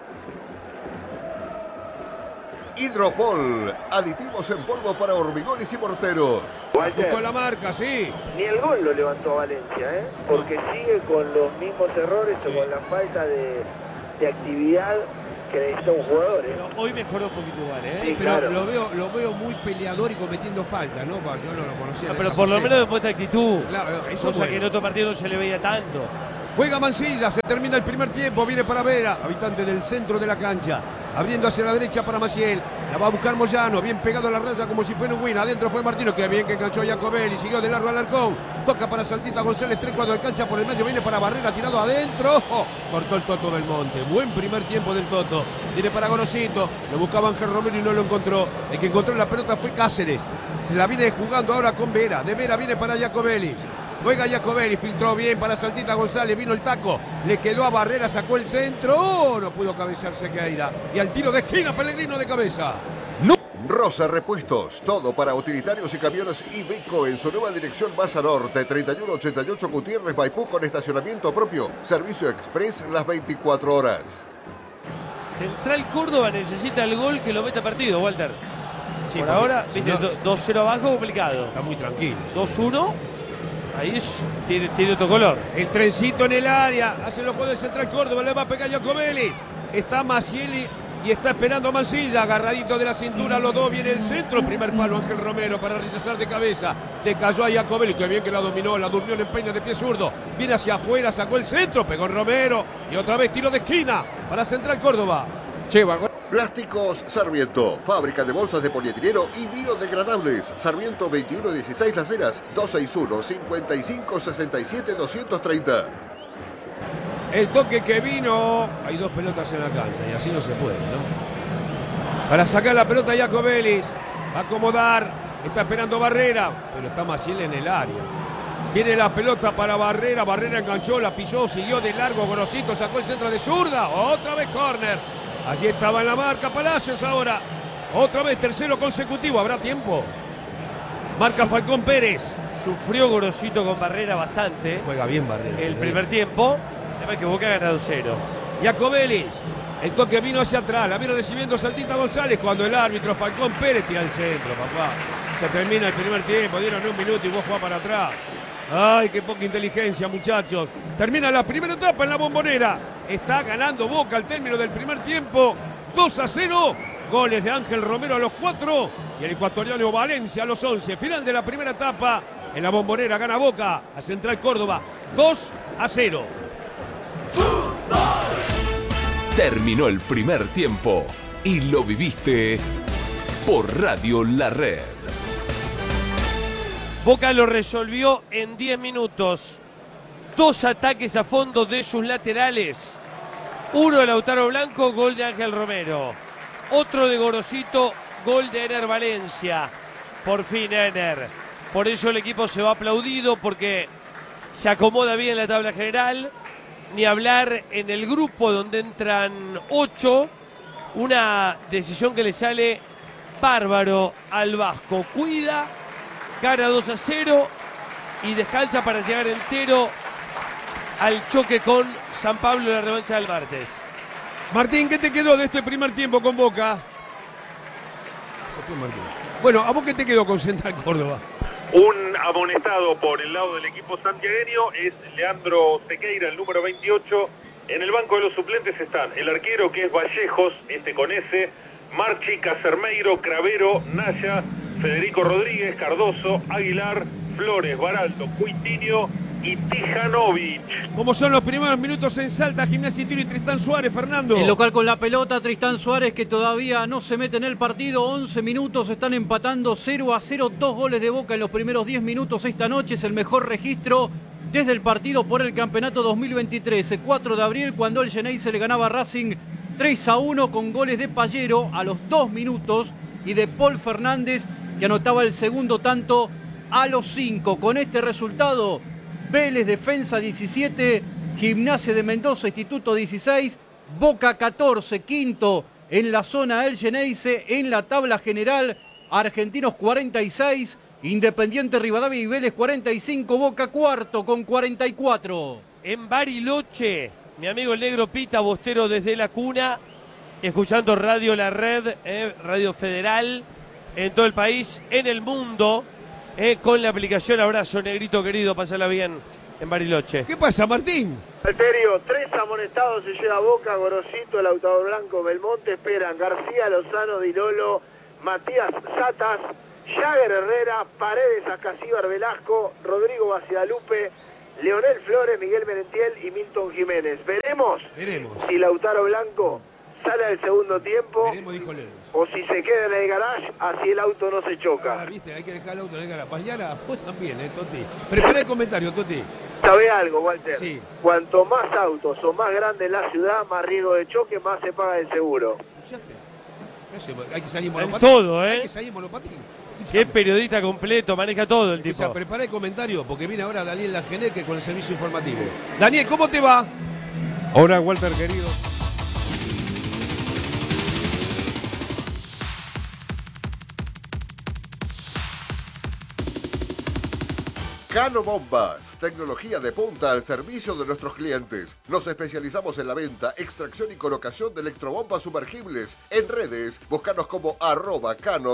Hidropol, aditivos en polvo para hormigones y morteros. Con la marca, sí. Ni el gol lo levantó Valencia, ¿eh? Porque sigue con los mismos errores o con la falta de, de actividad que necesita un jugador, ¿eh? Pero hoy mejoró un poquito igual, ¿eh? Sí, pero claro. lo, veo, lo veo muy peleador y cometiendo falta, ¿no? Porque yo no lo conocía. No, de pero esa por lo faceta. menos después de actitud. Claro, eso cosa bueno. que en otro partido no se le veía tanto. Juega Mansilla, se termina el primer tiempo, viene para Vera, habitante del centro de la cancha, abriendo hacia la derecha para Maciel, la va a buscar Moyano, bien pegado a la raya como si fuera un win, adentro fue Martino, que bien que enganchó Jacobelli, siguió de largo al Alarcón, toca para Saltita González, tres cuadros de cancha por el medio, viene para Barrera, tirado adentro, oh, cortó el Toto Belmonte, buen primer tiempo del Toto, viene para Gorosito, lo buscaba Ángel Romero y no lo encontró, el que encontró la pelota fue Cáceres, se la viene jugando ahora con Vera, de Vera viene para Jacobelli. Juega Jacobelli, filtró bien para Saltita González, vino el taco, le quedó a Barrera, sacó el centro, oh, no pudo cabecear Sequeira. Y al tiro de esquina, Pellegrino de cabeza. No. Rosa Repuestos, todo para utilitarios y camiones Iveco en su nueva dirección Baza Norte, treinta y uno ochenta y ocho Gutiérrez Maipú con estacionamiento propio, servicio express las veinticuatro horas. Central Córdoba necesita el gol que lo meta partido, Walter. Sí, por porque, ahora, si viste, no, dos cero abajo, complicado. Está muy tranquilo. dos uno. Ahí es, tiene, tiene otro color. El trencito en el área, hace los goles de Central Córdoba, le va a pegar Jacobelli. Está Macieli y está esperando Mansilla, agarradito de la cintura, los dos, viene el centro, primer palo Ángel Romero para rechazar de cabeza. Le cayó a Jacobelli, que bien que la dominó, la durmió en empeño de pie zurdo. Viene hacia afuera, sacó el centro, pegó Romero y otra vez tiro de esquina para Central Córdoba. Lleva. Plásticos Sarmiento, fábrica de bolsas de polietileno y biodegradables. Sarmiento veintiuno dieciséis Las Heras, dos seis uno, cincuenta y cinco sesenta y siete, doscientos treinta. El toque que vino, hay dos pelotas en la cancha y así no se puede, ¿no? Para sacar la pelota Jacobelli, va a acomodar, está esperando Barrera, pero está Maciel en el área. Viene la pelota para Barrera, Barrera enganchó, la pisó, siguió de largo, Gorosito sacó el centro de zurda, otra vez córner. Allí estaba en la marca Palacios ahora. Otra vez tercero consecutivo. ¿Habrá tiempo? Marca Falcón Pérez. Sufrió Gorosito con Barrera bastante. Juega bien Barrera. El primer tiempo. No me equivoqué, ha ganado cero. Jacobelli. El toque vino hacia atrás. La vino recibiendo Saltita González cuando el árbitro Falcón Pérez tira el centro, papá. Se termina el primer tiempo. Dieron un minuto y vos jugás para atrás. Ay, qué poca inteligencia, muchachos. Termina la primera etapa en la Bombonera. Está ganando Boca al término del primer tiempo. dos a cero. Goles de Ángel Romero a los cuatro y el ecuatoriano Valencia a los once. Final de la primera etapa en la Bombonera. Gana Boca a Central Córdoba dos a cero. Terminó el primer tiempo y lo viviste por Radio La Red. Boca lo resolvió en diez minutos. Dos ataques a fondo de sus laterales. Uno de Lautaro Blanco, gol de Ángel Romero. Otro de Gorosito, gol de Ener Valencia. Por fin Ener. Por eso el equipo se va aplaudido porque se acomoda bien en la tabla general. Ni hablar en el grupo donde entran ocho. Una decisión que le sale bárbaro al Vasco. Cuida. Gana dos a cero y descansa para llegar entero al choque con San Pablo en la revancha del martes. Martín, ¿qué te quedó de este primer tiempo con Boca? Bueno, ¿a vos qué te quedó con Central Córdoba? Un amonestado por el lado del equipo santiagueño es Leandro Sequeira, el número veintiocho. En el banco de los suplentes están el arquero, que es Vallejos, este con S, Marchi, Casermeiro, Cravero, Naya, Federico Rodríguez, Cardoso, Aguilar, Flores, Baraldo, Cuitinho y Tijanovic. ¿Cómo son los primeros minutos en Salta, Gimnasia y Tiro y Tristán Suárez, Fernando? El local con la pelota, Tristán Suárez, que todavía no se mete en el partido. once minutos, están empatando cero a cero. Dos goles de Boca en los primeros diez minutos esta noche. Es el mejor registro desde el partido por el campeonato dos mil veintitrés. El cuatro de abril, cuando el Geneise le ganaba a Racing tres a uno con goles de Pallero a los dos minutos y de Paul Fernández, que anotaba el segundo tanto a los cinco. Con este resultado, Vélez Defensa diecisiete, Gimnasia de Mendoza Instituto dieciséis, Boca catorce, quinto en la zona El Geneise, en la tabla general, Argentinos cuarenta y seis, Independiente Rivadavia y Vélez cuarenta y cinco, Boca cuarto con cuarenta y cuatro. En Bariloche, mi amigo el negro Pita Bostero desde la cuna, escuchando Radio La Red, eh, Radio Federal, en todo el país, en el mundo, eh, con la aplicación. Abrazo, negrito querido, pásala bien en Bariloche. ¿Qué pasa, Martín? Alterio, tres amonestados se lleva Boca, Gorosito, el Lautaro Blanco, Belmonte, esperan García, Lozano, Dilolo, Matías Satas, Jagger Herrera, Paredes, Ascasíbar, Velasco, Rodrigo Bacidalupe, Leonel Flores, Miguel Merentiel y Milton Jiménez. Veremos, Veremos. si Lautaro Blanco sale al segundo tiempo. Veremos, dijo Lenos. O si se queda en el garage, así el auto no se choca. Ah, viste, hay que dejar el auto en el garage. Mañana vos también, eh, Toti. Prepara el comentario, Toti. ¿Sabe algo, Walter? Sí. Cuanto más autos o más grande la ciudad, más riesgo de choque, más se paga el seguro. ¿Escuchaste? ¿Qué hacemos? Hay que salir En monopatín. todo, ¿eh? Hay que salir monopatín. Qué periodista completo, maneja todo el O sea, tipo. prepara el comentario, porque viene ahora Daniel Langeneque con el servicio informativo. Daniel, ¿cómo te va? Hola, Walter, querido. Cano Bombas, tecnología de punta al servicio de nuestros clientes. Nos especializamos en la venta, extracción y colocación de electrobombas sumergibles. En redes, búscanos como arroba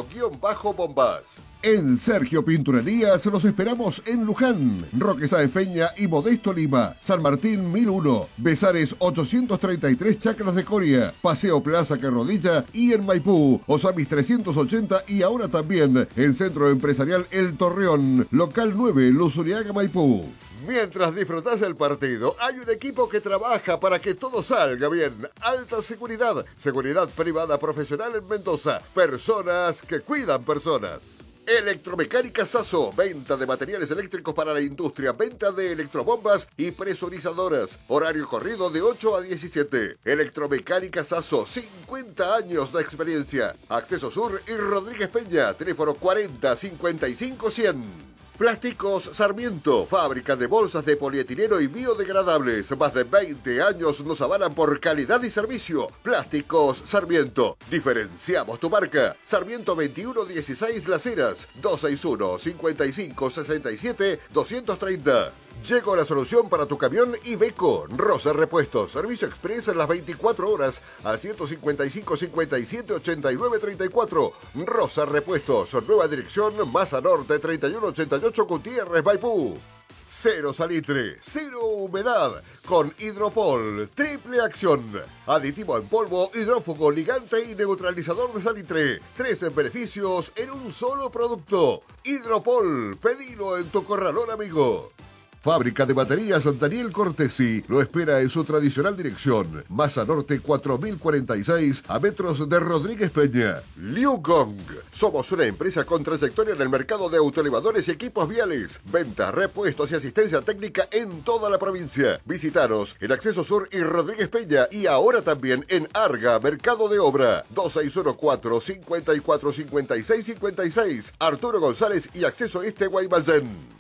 cano-bombas. En Sergio Pinturerías los esperamos en Luján, Roque Sáenz Peña y Modesto Lima, San Martín mil uno, Besares ochocientos treinta y tres, Chacras de Coria, Paseo Plaza Carrodilla y en Maipú, Osamis trescientos ochenta y ahora también en Centro Empresarial El Torreón, local nueve, Luzuriaga, Maipú. Mientras disfrutás el partido, hay un equipo que trabaja para que todo salga bien. Alta seguridad, seguridad privada profesional en Mendoza, personas que cuidan personas. Electromecánica Sasso, venta de materiales eléctricos para la industria, venta de electrobombas y presurizadoras. Horario corrido de ocho a diecisiete. Electromecánica Sasso, cincuenta años de experiencia. Acceso Sur y Rodríguez Peña, teléfono cuarenta cincuenta y cinco cien. Plásticos Sarmiento, fábrica de bolsas de polietileno y biodegradables. Más de veinte años nos avalan por calidad y servicio. Plásticos Sarmiento. Diferenciamos tu marca. Sarmiento veintiuno dieciséis Las Heras, dos seis uno, cinco cinco, seis siete, dos tres cero. Llegó la solución para tu camión Iveco. Rosa Repuestos. Servicio express en las veinticuatro horas al ciento cincuenta y cinco, cincuenta y siete, ochenta y nueve, treinta y cuatro. Rosa Repuestos. Nueva dirección, Maza Norte, treinta y uno ochenta y ocho, Gutiérrez, Maipú. Cero salitre, cero humedad, con Hidropol, triple acción. Aditivo en polvo, hidrófugo, ligante y neutralizador de salitre. Tres beneficios en un solo producto. Hidropol, pedilo en tu corralón, amigo. Fábrica de baterías Daniel Cortesi lo espera en su tradicional dirección. Maza Norte cuatro mil cuarenta y seis, a metros de Rodríguez Peña. Liu Gong. Somos una empresa con trayectoria en el mercado de autoelevadores y equipos viales. Venta, repuestos y asistencia técnica en toda la provincia. Visítanos en Acceso Sur y Rodríguez Peña y ahora también en Arga, Mercado de Obra. dos seis uno cuatro, cinco cuatro, cinco seis cinco seis. Arturo González y Acceso Este, Guaymallén.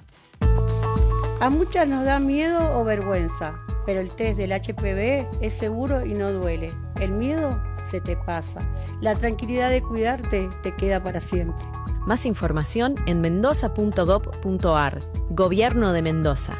A muchas nos da miedo o vergüenza, pero el test del H P V es seguro y no duele. El miedo se te pasa. La tranquilidad de cuidarte te queda para siempre. Más información en mendoza punto gob punto ar. Gobierno de Mendoza.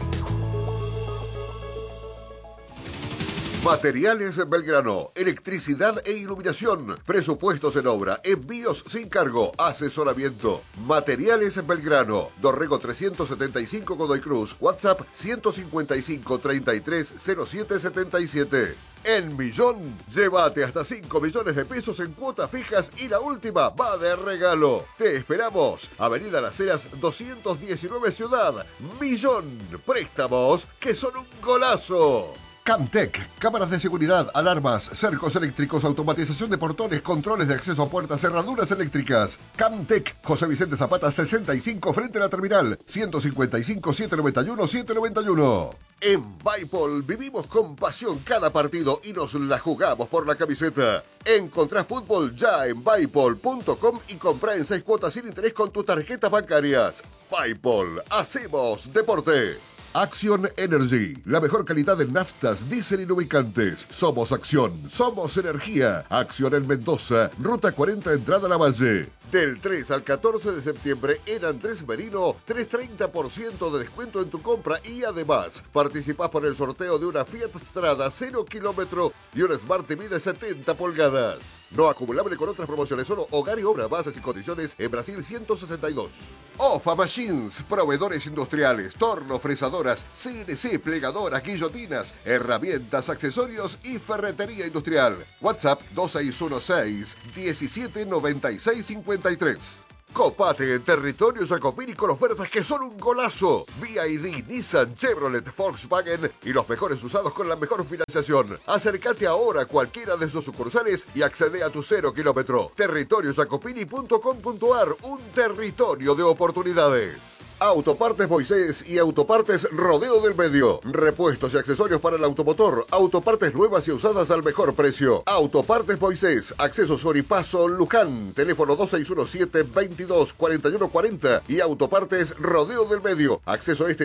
Materiales Belgrano, electricidad e iluminación, presupuestos en obra, envíos sin cargo, asesoramiento. Materiales Belgrano, Dorrego trescientos setenta y cinco Godoy Cruz, WhatsApp ciento cincuenta y cinco, treinta y tres, cero siete setenta y siete. En Millón, llévate hasta cinco millones de pesos en cuotas fijas y la última va de regalo. Te esperamos. Avenida Las Heras doscientos diecinueve Ciudad. Millón, préstamos que son un golazo. Camtec, cámaras de seguridad, alarmas, cercos eléctricos, automatización de portones, controles de acceso a puertas, cerraduras eléctricas. Camtec, José Vicente Zapata sesenta y cinco frente a la terminal, ciento cincuenta y cinco, setecientos noventa y uno, setecientos noventa y uno. En Baipol vivimos con pasión cada partido y nos la jugamos por la camiseta. Encontrá fútbol ya en baipol punto com y comprá en seis cuotas sin interés con tus tarjetas bancarias. Baipol, hacemos deporte. Acción Energy, la mejor calidad en naftas, diésel y lubricantes. Somos Acción, somos energía. Acción en Mendoza, Ruta cuarenta, entrada a la Valle. Del tres al catorce de septiembre en Andrés Merino, tres treinta por ciento de descuento en tu compra y además participás por el sorteo de una Fiat Strada cero kilómetro y una Smart T V de setenta pulgadas. No acumulable con otras promociones, solo hogar y obra, bases y condiciones en Brasil ciento sesenta y dos. Ofa Machines, proveedores industriales, torno, fresadoras, C N C, plegadoras, guillotinas, herramientas, accesorios y ferretería industrial. WhatsApp dos seis uno seis, diecisiete noventa y seis cincuenta y tres. Copate en territorio Jacopini con ofertas que son un golazo. B Y D, Nissan, Chevrolet, Volkswagen y los mejores usados con la mejor financiación. Acércate ahora a cualquiera de sus sucursales y accede a tu cero kilómetro. territorio jacopini punto com punto ar, un territorio de oportunidades. Autopartes Moisés y Autopartes Rodeo del Medio. Repuestos y accesorios para el automotor. Autopartes nuevas y usadas al mejor precio. Autopartes Moisés, Acceso Soripaso, Luján. Teléfono dos seis uno siete, veintidós, cuarenta y uno cuarenta y Autopartes Rodeo del Medio. Acceso este